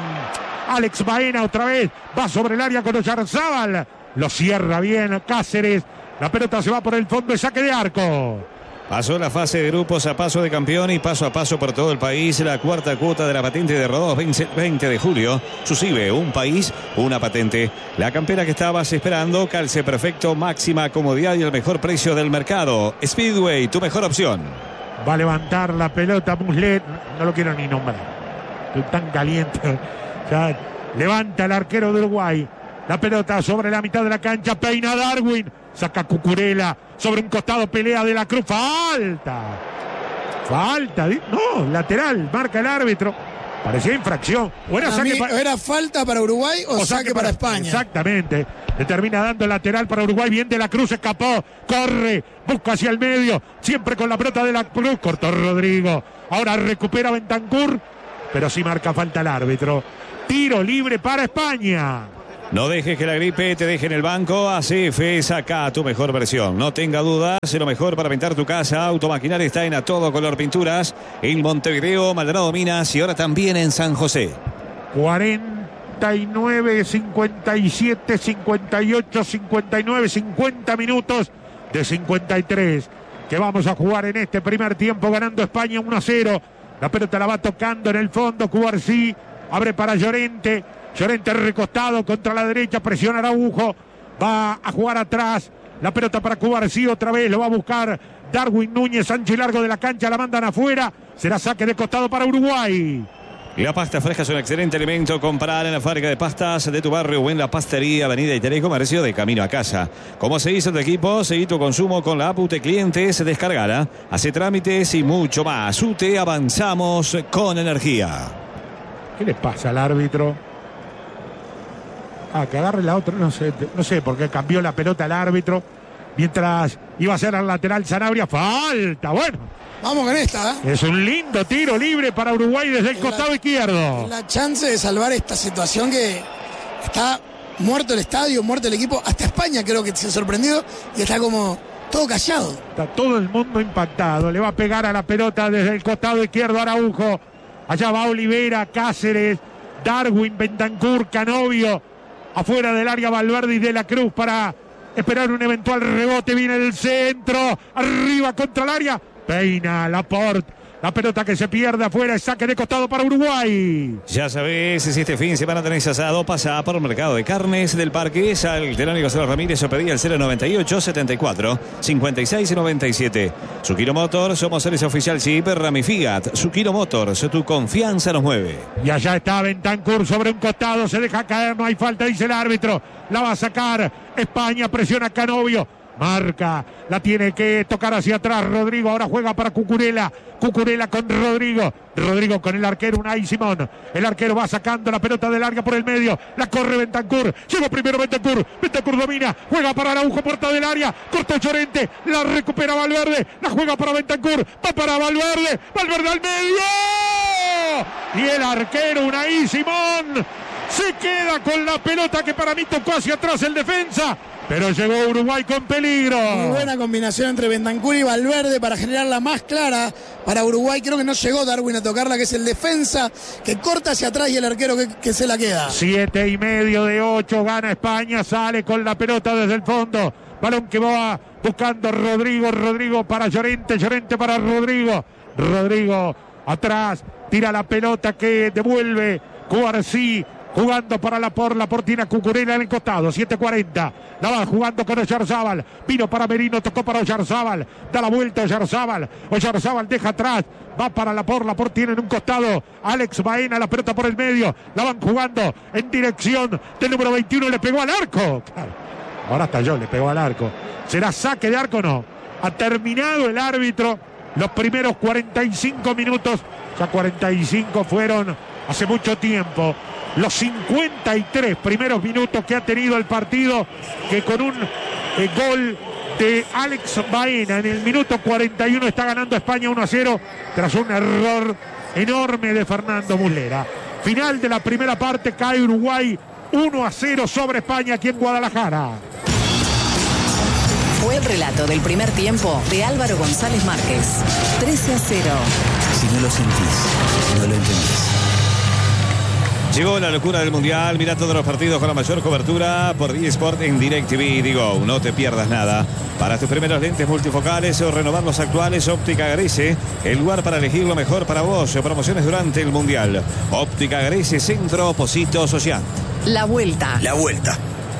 Alex Baena otra vez, va sobre el área con Oyarzábal, lo cierra bien Cáceres, la pelota se va por el fondo, es saque de arco. Pasó la fase de grupos a paso de campeón y paso a paso por todo el país. La cuarta cuota de la patente de Rodó, veinte de julio. Susive, un país, una patente. La campera que estabas esperando, calce perfecto, máxima comodidad y el mejor precio del mercado. Speedway, tu mejor opción. Va a levantar la pelota Muslet, no lo quiero ni nombrar. Estoy tan caliente. Ya levanta el arquero de Uruguay. La pelota sobre la mitad de la cancha, peina Darwin. Saca Cucurella sobre un costado, pelea de la Cruz, falta, falta, no, lateral, marca el árbitro, parecía infracción, o era, saque para, era falta para Uruguay o, o saque, saque para, para España. Exactamente, le termina dando el lateral para Uruguay, bien de la Cruz, escapó, corre, busca hacia el medio, siempre con la pelota de la Cruz, cortó Rodrigo, ahora recupera Bentancur, pero sí marca falta el árbitro, tiro libre para España. No dejes que la gripe te deje en el banco. A C F, saca tu mejor versión. No tenga dudas, lo mejor para pintar tu casa. Automaquinar está en A Todo Color Pinturas, en Montevideo, Maldonado Minas y ahora también en San José. cuarenta y nueve, cincuenta y siete, cincuenta y ocho, cincuenta y nueve, cincuenta minutos de cincuenta y tres que vamos a jugar en este primer tiempo, ganando España uno a cero. La pelota la va tocando en el fondo Cubarsí, abre para Llorente. Llorente recostado contra la derecha, presiona Araujo, va a jugar atrás, la pelota para Cubarsí otra vez, lo va a buscar Darwin Núñez, ancho y largo de la cancha, la mandan afuera, será saque de costado para Uruguay. La pasta fresca es un excelente alimento. Comprar en la fábrica de pastas de tu barrio o en la pastería Avenida Interés y Comercio de camino a casa. ¿Cómo se hizo tu equipo? Seguí tu consumo con la app U T E Clientes, descargala, hace trámites y mucho más. U T E, avanzamos con energía. ¿Qué le pasa al árbitro? Ah, que agarre la otra, no sé, no sé, porque cambió la pelota al árbitro mientras iba a ser al lateral Sanabria. Falta, bueno. Vamos con esta, ¿eh? Es un lindo tiro libre para Uruguay desde el es costado la, izquierdo. La chance de salvar esta situación que está muerto el estadio, muerto el equipo. Hasta España creo que se ha sorprendido y está como todo callado. Está todo el mundo impactado. Le va a pegar a la pelota desde el costado izquierdo Araujo. Allá va Olivera, Cáceres, Darwin, Bentancur, Canovio. Afuera del área Valverde y de la Cruz para esperar un eventual rebote. Viene el centro. Arriba contra el área. Peina Laporte. La pelota que se pierde afuera, saque de costado para Uruguay. Ya sabés, si este fin de semana tenés asado, pasa por el mercado de carnes del Parque. Al Telón Gonzalo Ramírez o pedí al cero noventa y ocho, setenta y cuatro, cincuenta y seis noventa y siete. Sukiro Motors, somos servicio oficial Jeep, Rami Fiat. Sukiro Motors, tu confianza nos mueve. Y allá está Bentancur sobre un costado, se deja caer, no hay falta, dice el árbitro. La va a sacar España, presiona a Canovio. Marca, la tiene que tocar hacia atrás Rodrigo, ahora juega para Cucurella, Cucurella con Rodrigo, Rodrigo con el arquero Unai Simón, el arquero va sacando la pelota de larga por el medio, la corre Bentancur, llegó primero Bentancur, Bentancur domina, juega para Araujo, puerta del área, cortó Llorente, la recupera Valverde, la juega para Bentancur, va para Valverde, Valverde al medio, y el arquero Unai Simón se queda con la pelota que para mí tocó hacia atrás el defensa. Pero llegó Uruguay con peligro. Muy buena combinación entre Bentancur y Valverde para generar la más clara para Uruguay. Creo que no llegó Darwin a tocarla, que es el defensa que corta hacia atrás y el arquero que, que se la queda. Siete y medio de ocho, gana España, sale con la pelota desde el fondo. Balón que va buscando Rodrigo, Rodrigo para Llorente, Llorente para Rodrigo. Rodrigo atrás, tira la pelota que devuelve Cubarsí. Jugando para Laporte, Laporte tiene a Cucurella en el costado, siete cuarenta, la va jugando con Oyarzábal, vino para Merino, tocó para Oyarzábal, da la vuelta Oyarzábal, Oyarzábal deja atrás, va para Laporte, Laporte tiene en un costado Alex Baena, la pelota por el medio, la van jugando en dirección del número veintiuno, le pegó al arco, claro. Ahora hasta yo le pegó al arco, ¿será saque de arco o no? Ha terminado el árbitro los primeros cuarenta y cinco minutos, ya cuarenta y cinco fueron hace mucho tiempo. Los cincuenta y tres primeros minutos que ha tenido el partido, que con un eh, gol de Alex Baena en el minuto cuarenta y uno está ganando España uno a cero tras un error enorme de Fernando Muslera. Final de la primera parte, cae Uruguay uno a cero sobre España aquí en Guadalajara. Fue el relato del primer tiempo de Álvaro González Márquez. trece a cero. Si no lo sentís, no lo entendés. Llegó la locura del Mundial. Mira todos los partidos con la mayor cobertura por DirecTV en DirecTV. Digo, no te pierdas nada. Para tus primeros lentes multifocales o renovar los actuales, Óptica Grese, el lugar para elegir lo mejor para vos. Promociones durante el Mundial. Óptica Grese, Centro Posito Social. La vuelta. La vuelta.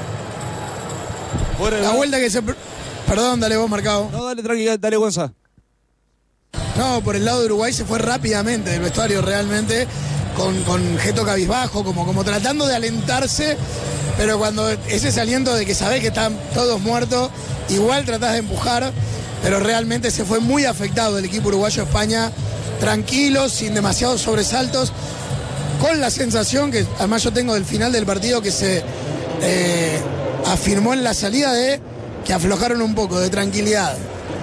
La vuelta que se... Perdón, dale vos, Marcado. No, dale, tranquilo, dale, Gonza. No, por el lado de Uruguay se fue rápidamente del vestuario realmente, con, con gesto cabizbajo, como, como tratando de alentarse, pero cuando es ese aliento de que sabés que están todos muertos, igual tratás de empujar, pero realmente se fue muy afectado el equipo uruguayo España, tranquilo, sin demasiados sobresaltos, con la sensación que además yo tengo del final del partido que se eh, afirmó en la salida de que aflojaron un poco de tranquilidad.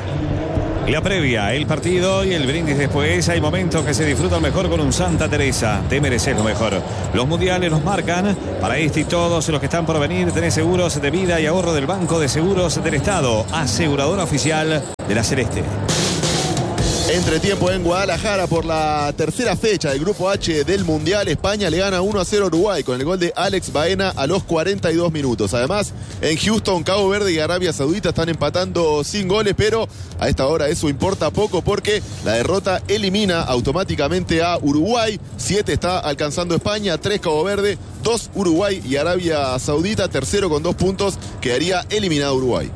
La previa, el partido y el brindis después. Hay momentos que se disfrutan mejor con un Santa Teresa. Te mereces lo mejor. Los mundiales los marcan. Para este y todos los que están por venir, tenés seguros de vida y ahorro del Banco de Seguros del Estado. Aseguradora oficial de la Celeste. Entretiempo en Guadalajara por la tercera fecha del Grupo H del Mundial. España le gana uno a cero a Uruguay con el gol de Alex Baena a los cuarenta y dos minutos. Además, en Houston, Cabo Verde y Arabia Saudita están empatando sin goles, pero a esta hora eso importa poco porque la derrota elimina automáticamente a Uruguay. Siete está alcanzando España, tres Cabo Verde, dos Uruguay y Arabia Saudita. Tercero con dos puntos, quedaría eliminado Uruguay.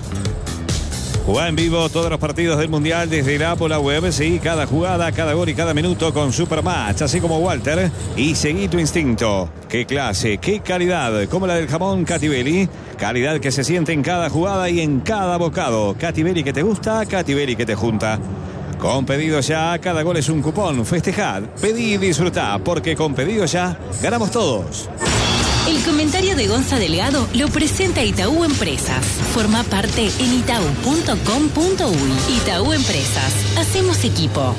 Jugá en vivo todos los partidos del Mundial desde la Apple Web. Sí, cada jugada, cada gol y cada minuto con Supermatch, así como Walter. Y seguí tu instinto. Qué clase, qué calidad, como la del jamón Catibelli. Calidad que se siente en cada jugada y en cada bocado. Catibelli que te gusta, Catibelli que te junta. Con Pedido Ya, cada gol es un cupón. Festejad, pedí y disfrutá, porque con Pedido Ya ganamos todos. El comentario de Gonza Delgado lo presenta Itaú Empresas. Forma parte en itaú punto com punto uy. Itaú Empresas. Hacemos equipo.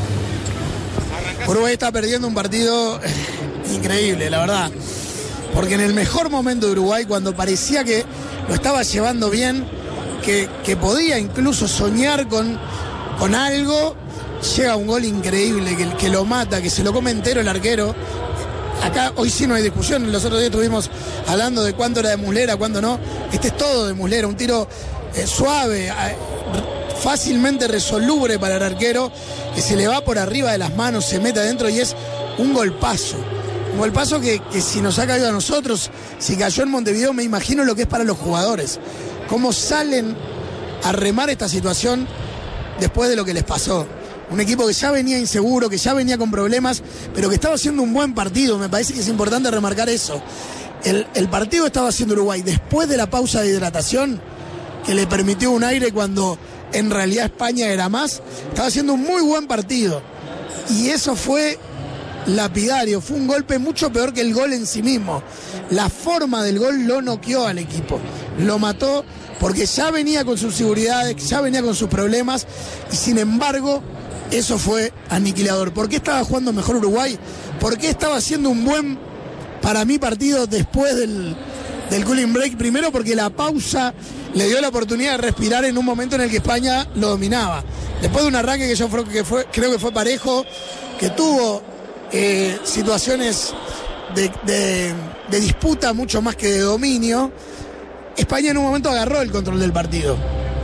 Uruguay está perdiendo un partido increíble, la verdad. Porque en el mejor momento de Uruguay, cuando parecía que lo estaba llevando bien, que, que podía incluso soñar con, con algo, llega un gol increíble que, que lo mata, que se lo come entero el arquero. Acá hoy sí no hay discusión, los otros días estuvimos hablando de cuánto era de Muslera, cuánto no. Este es todo de Muslera, un tiro eh, suave, eh, fácilmente resoluble para el arquero, que se le va por arriba de las manos, se mete adentro y es un golpazo. Un golpazo que, que si nos ha caído a nosotros, si cayó en Montevideo, me imagino lo que es para los jugadores. Cómo salen a remar esta situación después de lo que les pasó. Un equipo que ya venía inseguro, que ya venía con problemas, pero que estaba haciendo un buen partido. Me parece que es importante remarcar eso. El, el partido estaba haciendo Uruguay después de la pausa de hidratación, que le permitió un aire cuando en realidad España era más. Estaba haciendo un muy buen partido. Y eso fue lapidario. Fue un golpe mucho peor que el gol en sí mismo. La forma del gol lo noqueó al equipo. Lo mató porque ya venía con sus seguridades, ya venía con sus problemas. Y sin embargo, eso fue aniquilador. ¿Por qué estaba jugando mejor Uruguay? ¿Por qué estaba haciendo un buen, para mí, partido después del, del cooling break? Primero porque la pausa le dio la oportunidad de respirar en un momento en el que España lo dominaba. Después de un arranque que yo creo que fue, creo que fue parejo, que tuvo eh, situaciones de, de, de disputa mucho más que de dominio, España en un momento agarró el control del partido.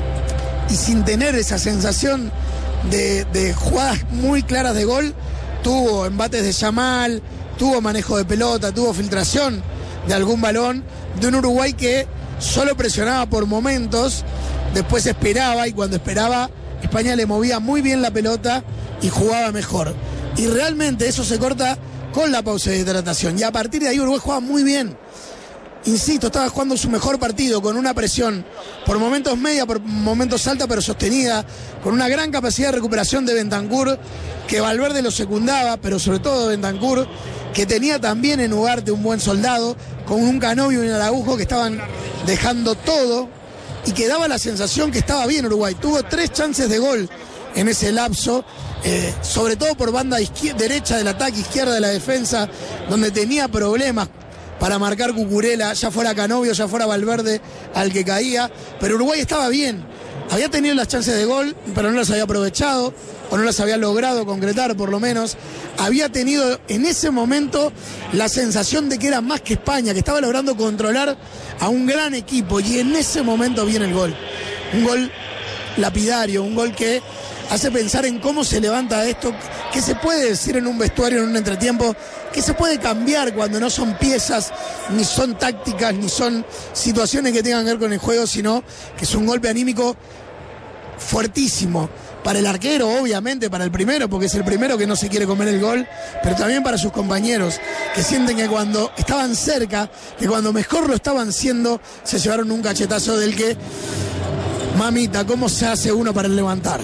Y sin tener esa sensación De, de jugadas muy claras de gol, tuvo embates de Yamal, tuvo manejo de pelota, tuvo filtración de algún balón, de un Uruguay que solo presionaba por momentos, después esperaba, y cuando esperaba España le movía muy bien la pelota y jugaba mejor. Y realmente eso se corta con la pausa de hidratación, y a partir de ahí Uruguay jugaba muy bien. Insisto, estaba jugando su mejor partido con una presión por momentos media, por momentos alta, pero sostenida, con una gran capacidad de recuperación de Bentancur, que Valverde lo secundaba, pero sobre todo Bentancur, que tenía también en Ugarte un buen soldado, con un Canovio y un Araujo que estaban dejando todo y que daba la sensación que estaba bien Uruguay. Tuvo tres chances de gol en ese lapso, eh, sobre todo por banda izquier- derecha del ataque, izquierda de la defensa, donde tenía problemas para marcar Cucurella, ya fuera Canovio, ya fuera Valverde al que caía, pero Uruguay estaba bien. había tenido las chances de gol, pero no las había aprovechado, o no las había logrado concretar por lo menos. Había tenido en ese momento la sensación de que era más que España, que estaba logrando controlar a un gran equipo, y en ese momento viene el gol. Un gol lapidario, un gol que hace pensar en cómo se levanta esto, qué se puede decir en un vestuario, en un entretiempo, qué se puede cambiar cuando no son piezas, ni son tácticas, ni son situaciones que tengan que ver con el juego, sino que es un golpe anímico fuertísimo. Para el arquero, obviamente, para el primero, porque es el primero que no se quiere comer el gol, pero también para sus compañeros, que sienten que cuando estaban cerca, que cuando mejor lo estaban haciendo, se llevaron un cachetazo del que, mamita, ¿cómo se hace uno para levantar?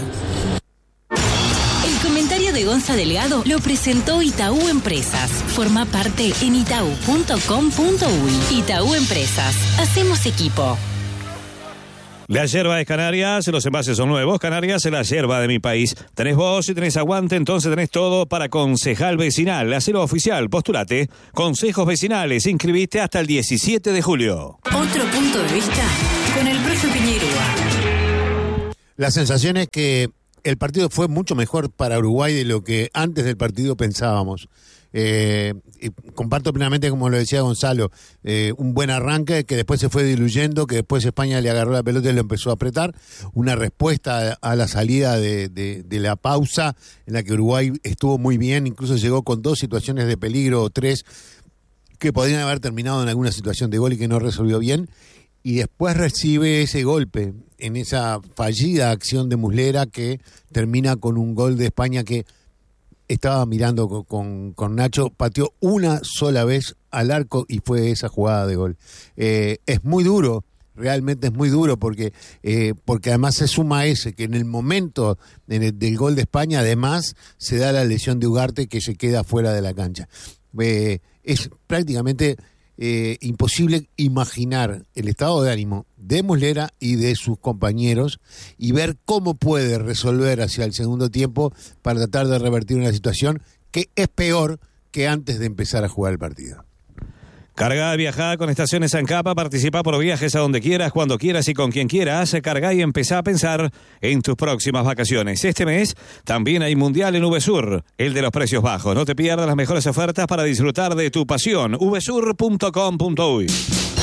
El comentario de Gonza Delgado lo presentó Itaú Empresas. Forma parte en itaú punto com punto uy. Itaú Empresas. Hacemos equipo. La yerba es Canarias, los envases son nuevos. Canarias es la yerba de mi país. Tenés voz y tenés aguante, entonces tenés todo para Concejal Vecinal. Hacelo oficial, postulate. Consejos Vecinales, inscribiste hasta el diecisiete de julio. Otro punto de vista con el profe Piñerúa. La sensación es que el partido fue mucho mejor para Uruguay de lo que antes del partido pensábamos. Eh, y comparto plenamente, como lo decía Gonzalo, eh, un buen arranque que después se fue diluyendo, que después España le agarró la pelota y lo empezó a apretar. Una respuesta a, a la salida de, de, de la pausa, en la que Uruguay estuvo muy bien, incluso llegó con dos situaciones de peligro o tres que podrían haber terminado en alguna situación de gol y que no resolvió bien. Y después recibe ese golpe en esa fallida acción de Muslera que termina con un gol de España que estaba mirando con, con, con Nacho, pateó una sola vez al arco y fue esa jugada de gol. Eh, es muy duro, realmente es muy duro, porque eh, porque además se suma ese, que en el momento en el, del gol de España, además, se da la lesión de Ugarte que se queda fuera de la cancha. Eh, es prácticamente eh, imposible imaginar el estado de ánimo de Muslera y de sus compañeros y ver cómo puede resolver hacia el segundo tiempo para tratar de revertir una situación que es peor que antes de empezar a jugar el partido. Cargá, viajá con Estaciones Ancapa, participa por viajes a donde quieras, cuando quieras y con quien quieras. Cargá y empezá a pensar en tus próximas vacaciones. Este mes también hay Mundial en VSUR, el de los precios bajos. No te pierdas las mejores ofertas para disfrutar de tu pasión. v sur punto com punto uy.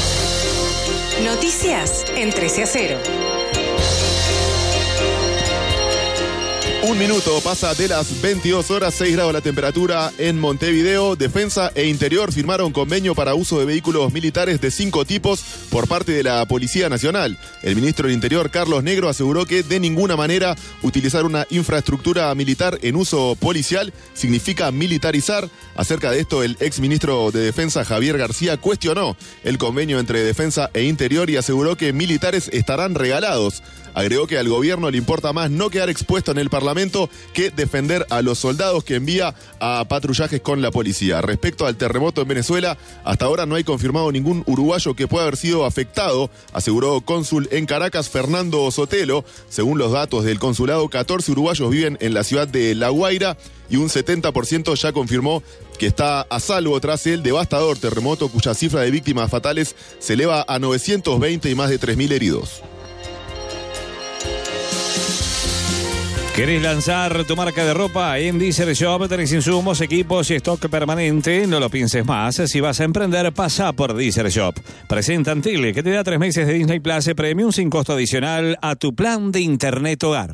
Noticias en trece a cero. Un minuto pasa de las veintidós horas, seis grados la temperatura en Montevideo. Defensa e Interior firmaron convenio para uso de vehículos militares de cinco tipos por parte de la Policía Nacional. El ministro del Interior, Carlos Negro, aseguró que de ninguna manera utilizar una infraestructura militar en uso policial significa militarizar. Acerca de esto, el exministro de Defensa, Javier García, cuestionó el convenio entre Defensa e Interior y aseguró que militares estarán regalados. Agregó que al gobierno le importa más no quedar expuesto en el Parlamento que defender a los soldados que envía a patrullajes con la policía. Respecto al terremoto en Venezuela, hasta ahora no hay confirmado ningún uruguayo que pueda haber sido afectado, aseguró cónsul en Caracas Fernando Sotelo. Según los datos del consulado, catorce uruguayos viven en la ciudad de La Guaira y un setenta por ciento ya confirmó que está a salvo tras el devastador terremoto cuya cifra de víctimas fatales se eleva a novecientos veinte y más de tres mil heridos. ¿Querés lanzar tu marca de ropa? En Deezer Shop tenés insumos, equipos y stock permanente. No lo pienses más. Si vas a emprender, pasa por Deezer Shop. Presentan Tele, que te da tres meses de Disney Plus Premium sin costo adicional a tu plan de internet hogar.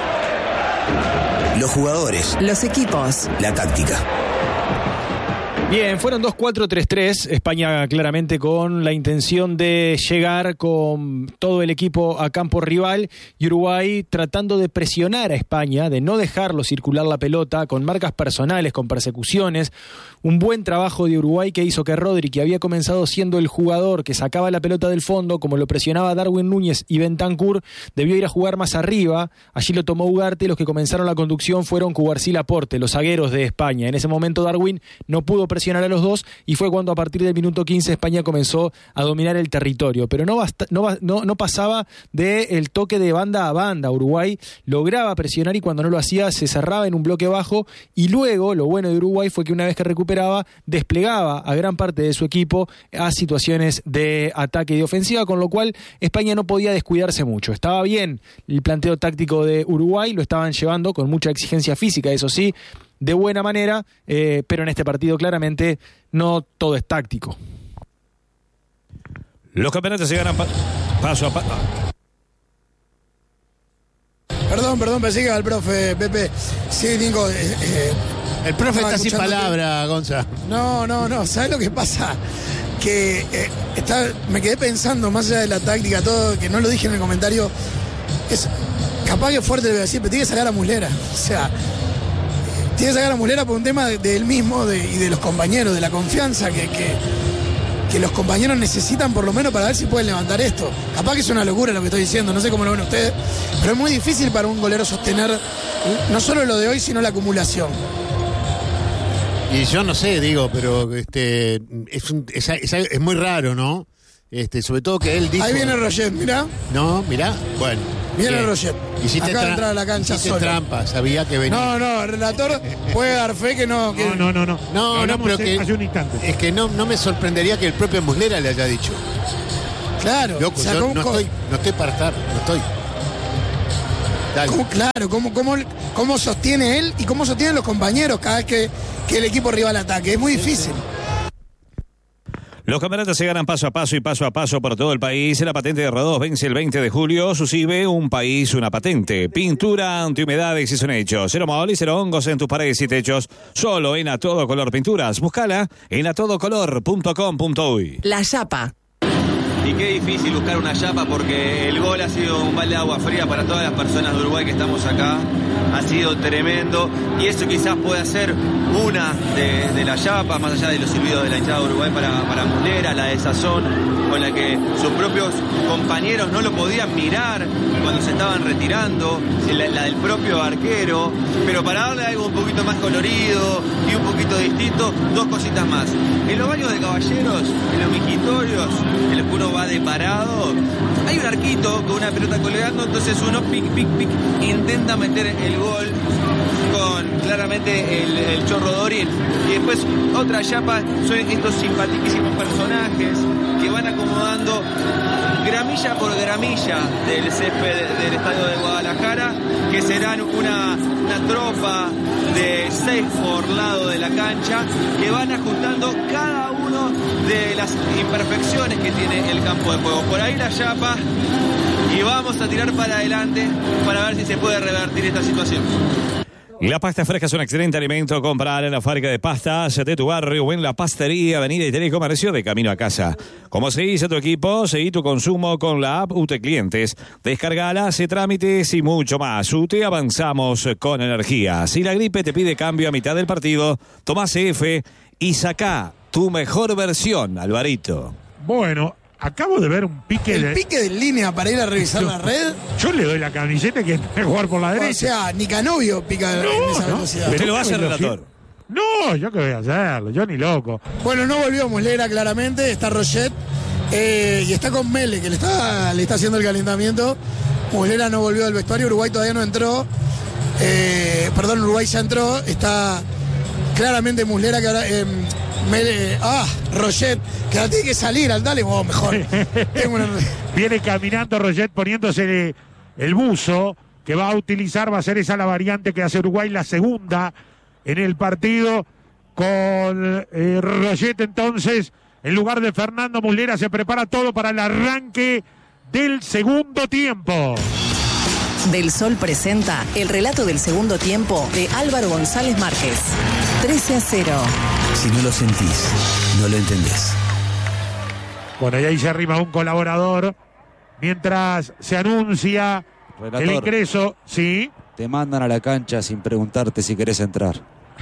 Los jugadores. Los equipos. La táctica. Bien, fueron dos cuatro tres tres, España claramente con la intención de llegar con todo el equipo a campo rival y Uruguay tratando de presionar a España, de no dejarlo circular la pelota con marcas personales, con persecuciones. Un buen trabajo de Uruguay que hizo que Rodri, que había comenzado siendo el jugador que sacaba la pelota del fondo, como lo presionaba Darwin Núñez y Bentancur, debió ir a jugar más arriba. Allí lo tomó Ugarte, los que comenzaron la conducción fueron Cubarsí y Laporte, los zagueros de España. En ese momento Darwin no pudo presionar presionar a los dos y fue cuando a partir del minuto quince España comenzó a dominar el territorio, pero no, basta, no, no, no pasaba del toque de banda a banda. Uruguay lograba presionar y cuando no lo hacía se cerraba en un bloque bajo y luego lo bueno de Uruguay fue que una vez que recuperaba desplegaba a gran parte de su equipo a situaciones de ataque y de ofensiva, con lo cual España no podía descuidarse mucho. Estaba bien el planteo táctico de Uruguay, lo estaban llevando con mucha exigencia física, eso sí, de buena manera, eh, pero en este partido claramente no todo es táctico. Los campeonatos se ganan pa- paso a paso. Perdón, perdón, pensé que era el profe, Pepe. Sí, Nico. Eh, eh, el profe está sin palabra, que... Gonza. No, no, no. ¿Sabes lo que pasa? Que eh, está, me quedé pensando, más allá de la táctica, todo, que no lo dije en el comentario. Es capaz que fuerte le voy a decir, pero tiene que sacar a Muslera. O sea, tiene que sacar a Muslera por un tema de, de él mismo de, y de los compañeros, de la confianza que, que, que los compañeros necesitan por lo menos para ver si pueden levantar esto. Capaz que es una locura lo que estoy diciendo, no sé cómo lo ven ustedes, pero es muy difícil para un golero sostener no solo lo de hoy, sino la acumulación. Y yo no sé, digo, pero este es, un, es, es, es muy raro, ¿no? Este, sobre todo que él dijo... Ahí viene Roget, mirá. No, mirá, bueno. Viene Roget. Hiciste Acaba de tra- entrar a la cancha hiciste solo. trampa, sabía que venía. No, no, el relator puede dar fe que no... Que... No, no, no, no. No, no, pero que... Hace un instante. Es que no, no me sorprendería que el propio Muslera le haya dicho. Claro. Loco, o sea, yo ¿cómo, no, cómo, estoy, no estoy para estar, no estoy. Dale. ¿cómo, claro, cómo, cómo, cómo sostiene él y cómo sostienen los compañeros cada vez que, que el equipo rival ataque. Es muy difícil. Los campeonatos se ganan paso a paso y paso a paso por todo el país. La patente de Rodós vence el veinte de julio. Susive, un país, una patente. Pintura antihumedades y son hechos. Cero moho y cero hongos en tus paredes y techos. Solo en A Todo Color Pinturas. Búscala en a todo color punto com punto uy. La Chapa. Y qué difícil buscar una chapa porque el gol ha sido un balde de agua fría para todas las personas de Uruguay que estamos acá. Ha sido tremendo y eso quizás puede ser una de, de las chapas, más allá de los silbidos de la hinchada de Uruguay para, para Muslera, la desazón con la que sus propios compañeros no lo podían mirar cuando se estaban retirando, la, la del propio arquero, pero para darle algo un poquito más colorido y un poquito distinto, dos cositas más. En los baños de caballeros, en los mijitorios, en los que uno va de parado, hay un arquito con una pelota colgando, entonces uno pic, pic, pic, intenta meter el gol con claramente el, el Chorro Dorín. Y después otra chapa son estos simpaticísimos personajes que van acomodando gramilla por gramilla del césped del estadio de Guadalajara, que serán una, una tropa de seis por lado de la cancha, que van ajustando cada uno de las imperfecciones que tiene el campo de juego. Por ahí la chapa y vamos a tirar para adelante para ver si se puede revertir esta situación. La pasta fresca es un excelente alimento. Comprar en la fábrica de pastas de tu barrio o en la pastería Avenida y Telecomercio de camino a casa. Como se dice tu equipo, seguí tu consumo con la app U T E Clientes. Descargala, hace trámites y mucho más. U T E, avanzamos con energía. Si la gripe te pide cambio a mitad del partido, toma C F y sacá tu mejor versión, Alvarito. Bueno, acabo de ver un pique El de... pique de línea para ir a revisar la red. Yo le doy la camiseta que es jugar por la derecha. O sea, ni Canovio pica No, en esa no. velocidad. Usted lo hace, Pero relator. No, yo qué voy a hacerlo, yo ni loco. Bueno, no volvió Muslera claramente, está Roget eh, y está con Mele, que le está, le está haciendo el calentamiento. Muslera no volvió del vestuario, Uruguay todavía no entró. Eh, perdón, Uruguay ya entró, está claramente Muslera que ahora... Eh, Mele, ah, Roget, que ahora tiene que salir, al dale vos mejor. Tengo una... Viene caminando Roget poniéndose el buzo que va a utilizar, va a ser esa la variante que hace Uruguay, la segunda en el partido con eh, Roget. Entonces, en lugar de Fernando Muslera, se prepara todo para el arranque del segundo tiempo. Del Sol presenta el relato del segundo tiempo de Álvaro González Márquez. trece a cero. Si no lo sentís, no lo entendés. Bueno, y ahí se arrima un colaborador mientras se anuncia Relator, el ingreso. Sí. te mandan a la cancha sin preguntarte si querés entrar.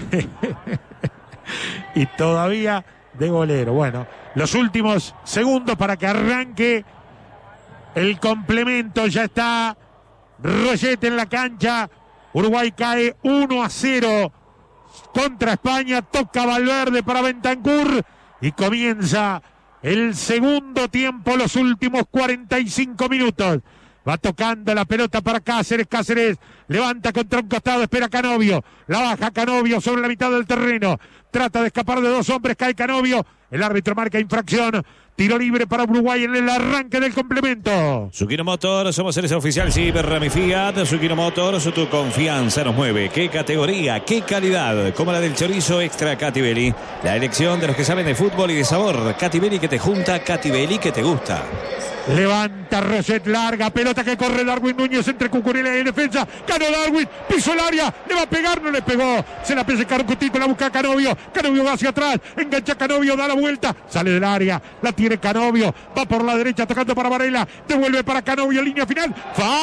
Y todavía de golero. Bueno, los últimos segundos para que arranque el complemento. Ya está Roget en la cancha. Uruguay cae uno a cero contra España. Toca Valverde para Bentancur y comienza el segundo tiempo, los últimos cuarenta y cinco minutos. Va tocando la pelota para Cáceres. Cáceres levanta contra un costado, espera Canovio. La baja Canovio sobre la mitad del terreno. Trata de escapar de dos hombres, cae Canovio. El árbitro marca infracción. Tiro libre para Uruguay en el arranque del complemento. Sukino Motors, somos el oficial Ciber Rami Fiat. Sukino Motors, tu confianza nos mueve. Qué categoría, qué calidad, como la del chorizo extra Catibelli. La elección de los que saben de fútbol y de sabor. Catibelli que te junta, Catibelli que te gusta. Levanta Roset, larga pelota que corre Darwin Núñez entre Cucurella y defensa. Ganó Darwin, pisó el área, le va a pegar, no le pegó. Se la pese Carcutito, la busca Canovio. Canovio va hacia atrás, engancha Canovio, da la vuelta, sale del área, la tiene Canovio, va por la derecha tocando para Varela, devuelve para Canovio, línea final.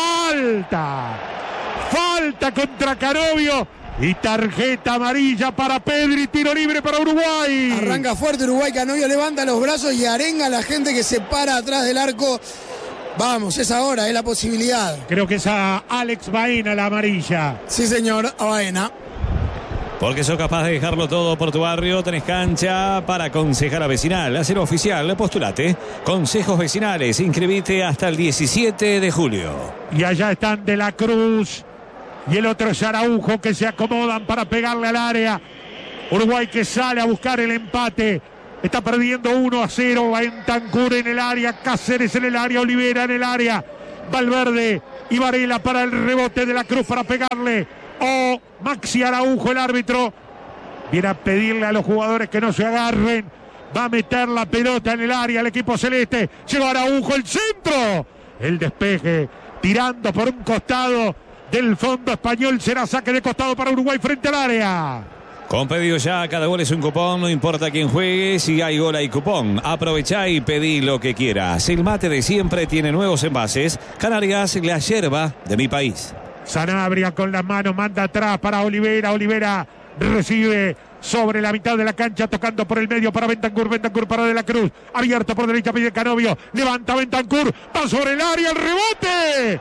Falta, falta contra Canovio. Y tarjeta amarilla para Pedri, tiro libre para Uruguay. Arranca fuerte Uruguay, Canovio levanta los brazos y arenga a la gente que se para atrás del arco. Vamos, es ahora, es la posibilidad. Creo que es a Alex Baena la amarilla. Sí, señor, a Baena. Porque sos capaz de dejarlo todo por tu barrio, tenés cancha para concejala vecinal. Hacer oficial, postulate. Consejos vecinales, inscribite hasta el diecisiete de julio. Y allá están De la Cruz y el otro es Araujo, que se acomodan para pegarle al área. Uruguay que sale a buscar el empate. Está perdiendo uno a cero. Bentancur en el área, Cáceres en el área, Olivera en el área. Valverde y Varela para el rebote. De la Cruz para pegarle. Oh, Maxi Araujo, el árbitro. Viene a pedirle a los jugadores que no se agarren. Va a meter la pelota en el área el equipo celeste. Llegó Araujo, el centro. El despeje, tirando por un costado del fondo español. Será saque de costado para Uruguay frente al área. Con pedido ya, cada gol es un cupón, no importa quién juegue, si hay gol hay cupón. Aprovechá y pedí lo que quieras. El mate de siempre tiene nuevos envases. Canarias, la yerba de mi país. Sanabria con las manos, manda atrás para Olivera. Olivera recibe sobre la mitad de la cancha, tocando por el medio para Bentancur. Bentancur para De la Cruz, abierto por derecha, pide Canovio. Levanta Bentancur, va sobre el área, el rebote.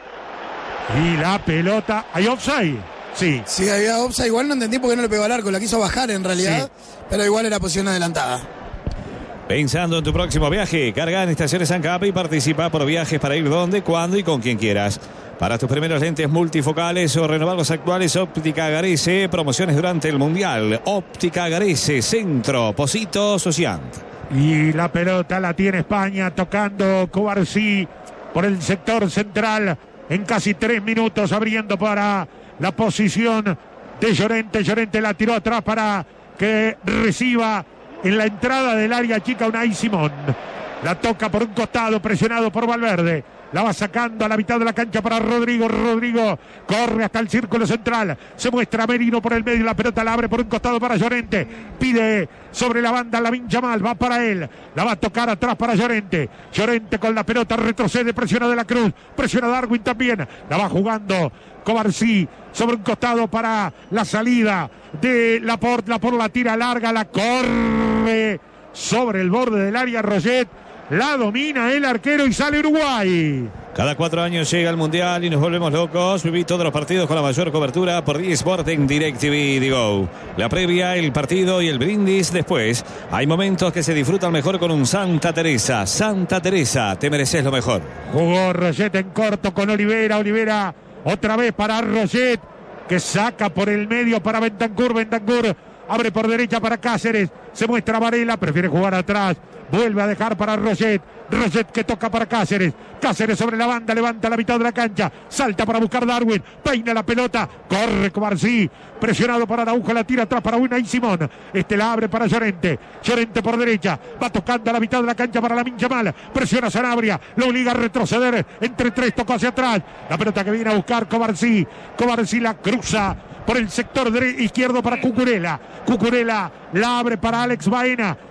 Y la pelota, ¿hay offside? Sí. Sí, había offside, igual no entendí por qué no le pegó al arco, la quiso bajar en realidad, sí, pero igual era posición adelantada. Pensando en tu próximo viaje, carga en Estaciones ANCAP y participa por viajes para ir donde, cuándo y con quien quieras. Para tus primeros lentes multifocales o renovar los actuales, Óptica Garese, promociones durante el Mundial. Óptica Garese, Centro, Positos, Sociant. Y la pelota la tiene España, tocando Covarsí por el sector central. En casi tres minutos abriendo para la posición de Llorente. Llorente la tiró atrás para que reciba en la entrada del área chica Unai Simón. La toca por un costado, presionado por Valverde. La va sacando a la mitad de la cancha para Rodrigo. Rodrigo corre hasta el círculo central. Se muestra Merino por el medio. La pelota la abre por un costado para Llorente. Pide sobre la banda Lamine Yamal. Va para él. La va a tocar atrás para Llorente. Llorente con la pelota retrocede. Presiona De la Cruz. Presiona Darwin también. La va jugando Covarsí sobre un costado para la salida de Laporte. Laporte la tira larga. La corre sobre el borde del área Roget. La domina el arquero y sale Uruguay. Cada cuatro años llega el Mundial y nos volvemos locos. Viví todos los partidos con la mayor cobertura por DiSport en DirecTV Digo. La previa, el partido y el brindis después. Hay momentos que se disfrutan mejor con un Santa Teresa. Santa Teresa, te mereces lo mejor. Jugó Roget en corto con Olivera. Olivera otra vez para Roget, que saca por el medio para Bentancur. Bentancur abre por derecha para Cáceres. Se muestra Varela, prefiere jugar atrás. Vuelve a dejar para Roget. Roget que toca para Cáceres. Cáceres sobre la banda, levanta la mitad de la cancha. Salta para buscar Darwin. Peina la pelota. Corre Covarsí. Presionado para Araujo. La tira atrás para Unai Simón. Este la abre para Llorente. Llorente por derecha. Va tocando a la mitad de la cancha para Lamine Yamal. Presiona Sanabria. Lo obliga a retroceder. Entre tres tocó hacia atrás. La pelota que viene a buscar Covarsí. Covarsí la cruza por el sector izquierdo para Cucurella. Cucurella la abre para Alex Baena.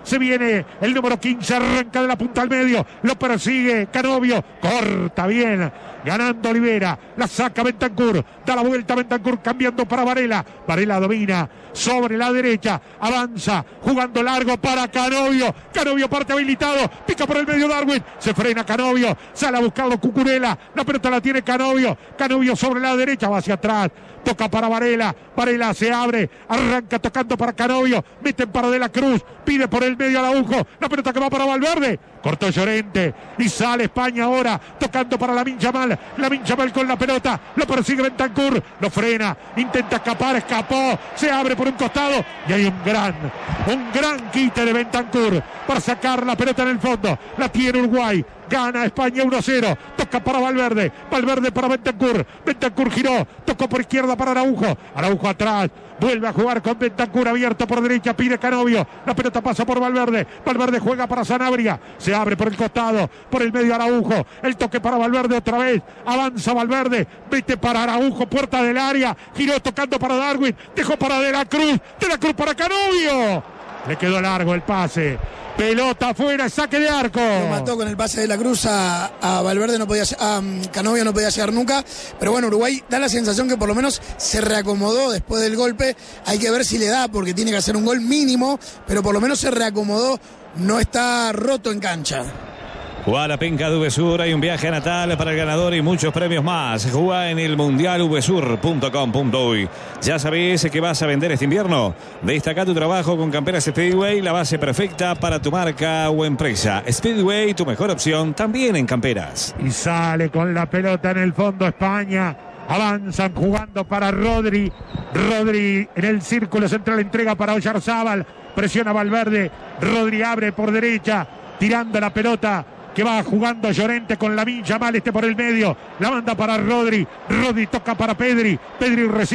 Se viene el número quince, arranca de la punta al medio. Lo persigue Canovio. Corta bien. Ganando Olivera. La saca Bentancur. Da la vuelta Bentancur cambiando para Varela. Varela domina sobre la derecha. Avanza. Jugando largo para Canovio. Canovio parte habilitado. Pica por el medio Darwin. Se frena Canovio. Sale a buscarlo Cucurella. La pelota la tiene Canovio. Canovio sobre la derecha. Va hacia atrás. Toca para Varela. Varela se abre. Arranca tocando para Canovio. Meten para De la Cruz. Pide por el medio Araujo. La pelota que va para Valverde. Cortó Llorente. Y sale España ahora. Tocando para Lamine Yamal. Lamine Yamal con la pelota. Lo persigue Bentancur. Lo frena. Intenta escapar. Escapó. Se abre por un costado. Y hay un gran, un gran quite de Bentancur para sacar la pelota en el fondo. La tiene Uruguay. Gana España uno a cero. Toca para Valverde. Valverde para Bentancur. Bentancur giró. Tocó por izquierda para Araujo. Araujo atrás. Vuelve a jugar con Bentancur abierto por derecha. Pide Canovio. La pelota pasa por Valverde. Valverde juega para Sanabria. Se abre por el costado. Por el medio Araujo. El toque para Valverde otra vez. Avanza Valverde. Vete para Araujo. Puerta del área. Giró tocando para Darwin. Dejó para De la Cruz. De la Cruz para Canovio. Le quedó largo el pase. Pelota afuera, saque de arco. Lo mató con el pase de la Cruz a, a Valverde, no podía, a um, Canovio no podía llegar nunca. Pero bueno, Uruguay da la sensación que por lo menos se reacomodó después del golpe. Hay que ver si le da, porque tiene que hacer un gol mínimo, pero por lo menos se reacomodó, no está roto en cancha. Juega la penca de VSUR, hay un viaje a Natal para el ganador y muchos premios más. Juega en el mundial v sur punto com punto uy. ¿Ya sabés qué vas a vender este invierno? Destaca tu trabajo con Camperas Speedway, la base perfecta para tu marca o empresa. Speedway, tu mejor opción, también en camperas. Y sale con la pelota en el fondo España. Avanzan jugando para Rodri. Rodri en el círculo central, entrega para Oyarzábal. Presiona Valverde. Rodri abre por derecha, tirando la pelota que va jugando Llorente con Lamine Yamal, este por el medio. La manda para Rodri. Rodri toca para Pedri. Pedri recibe.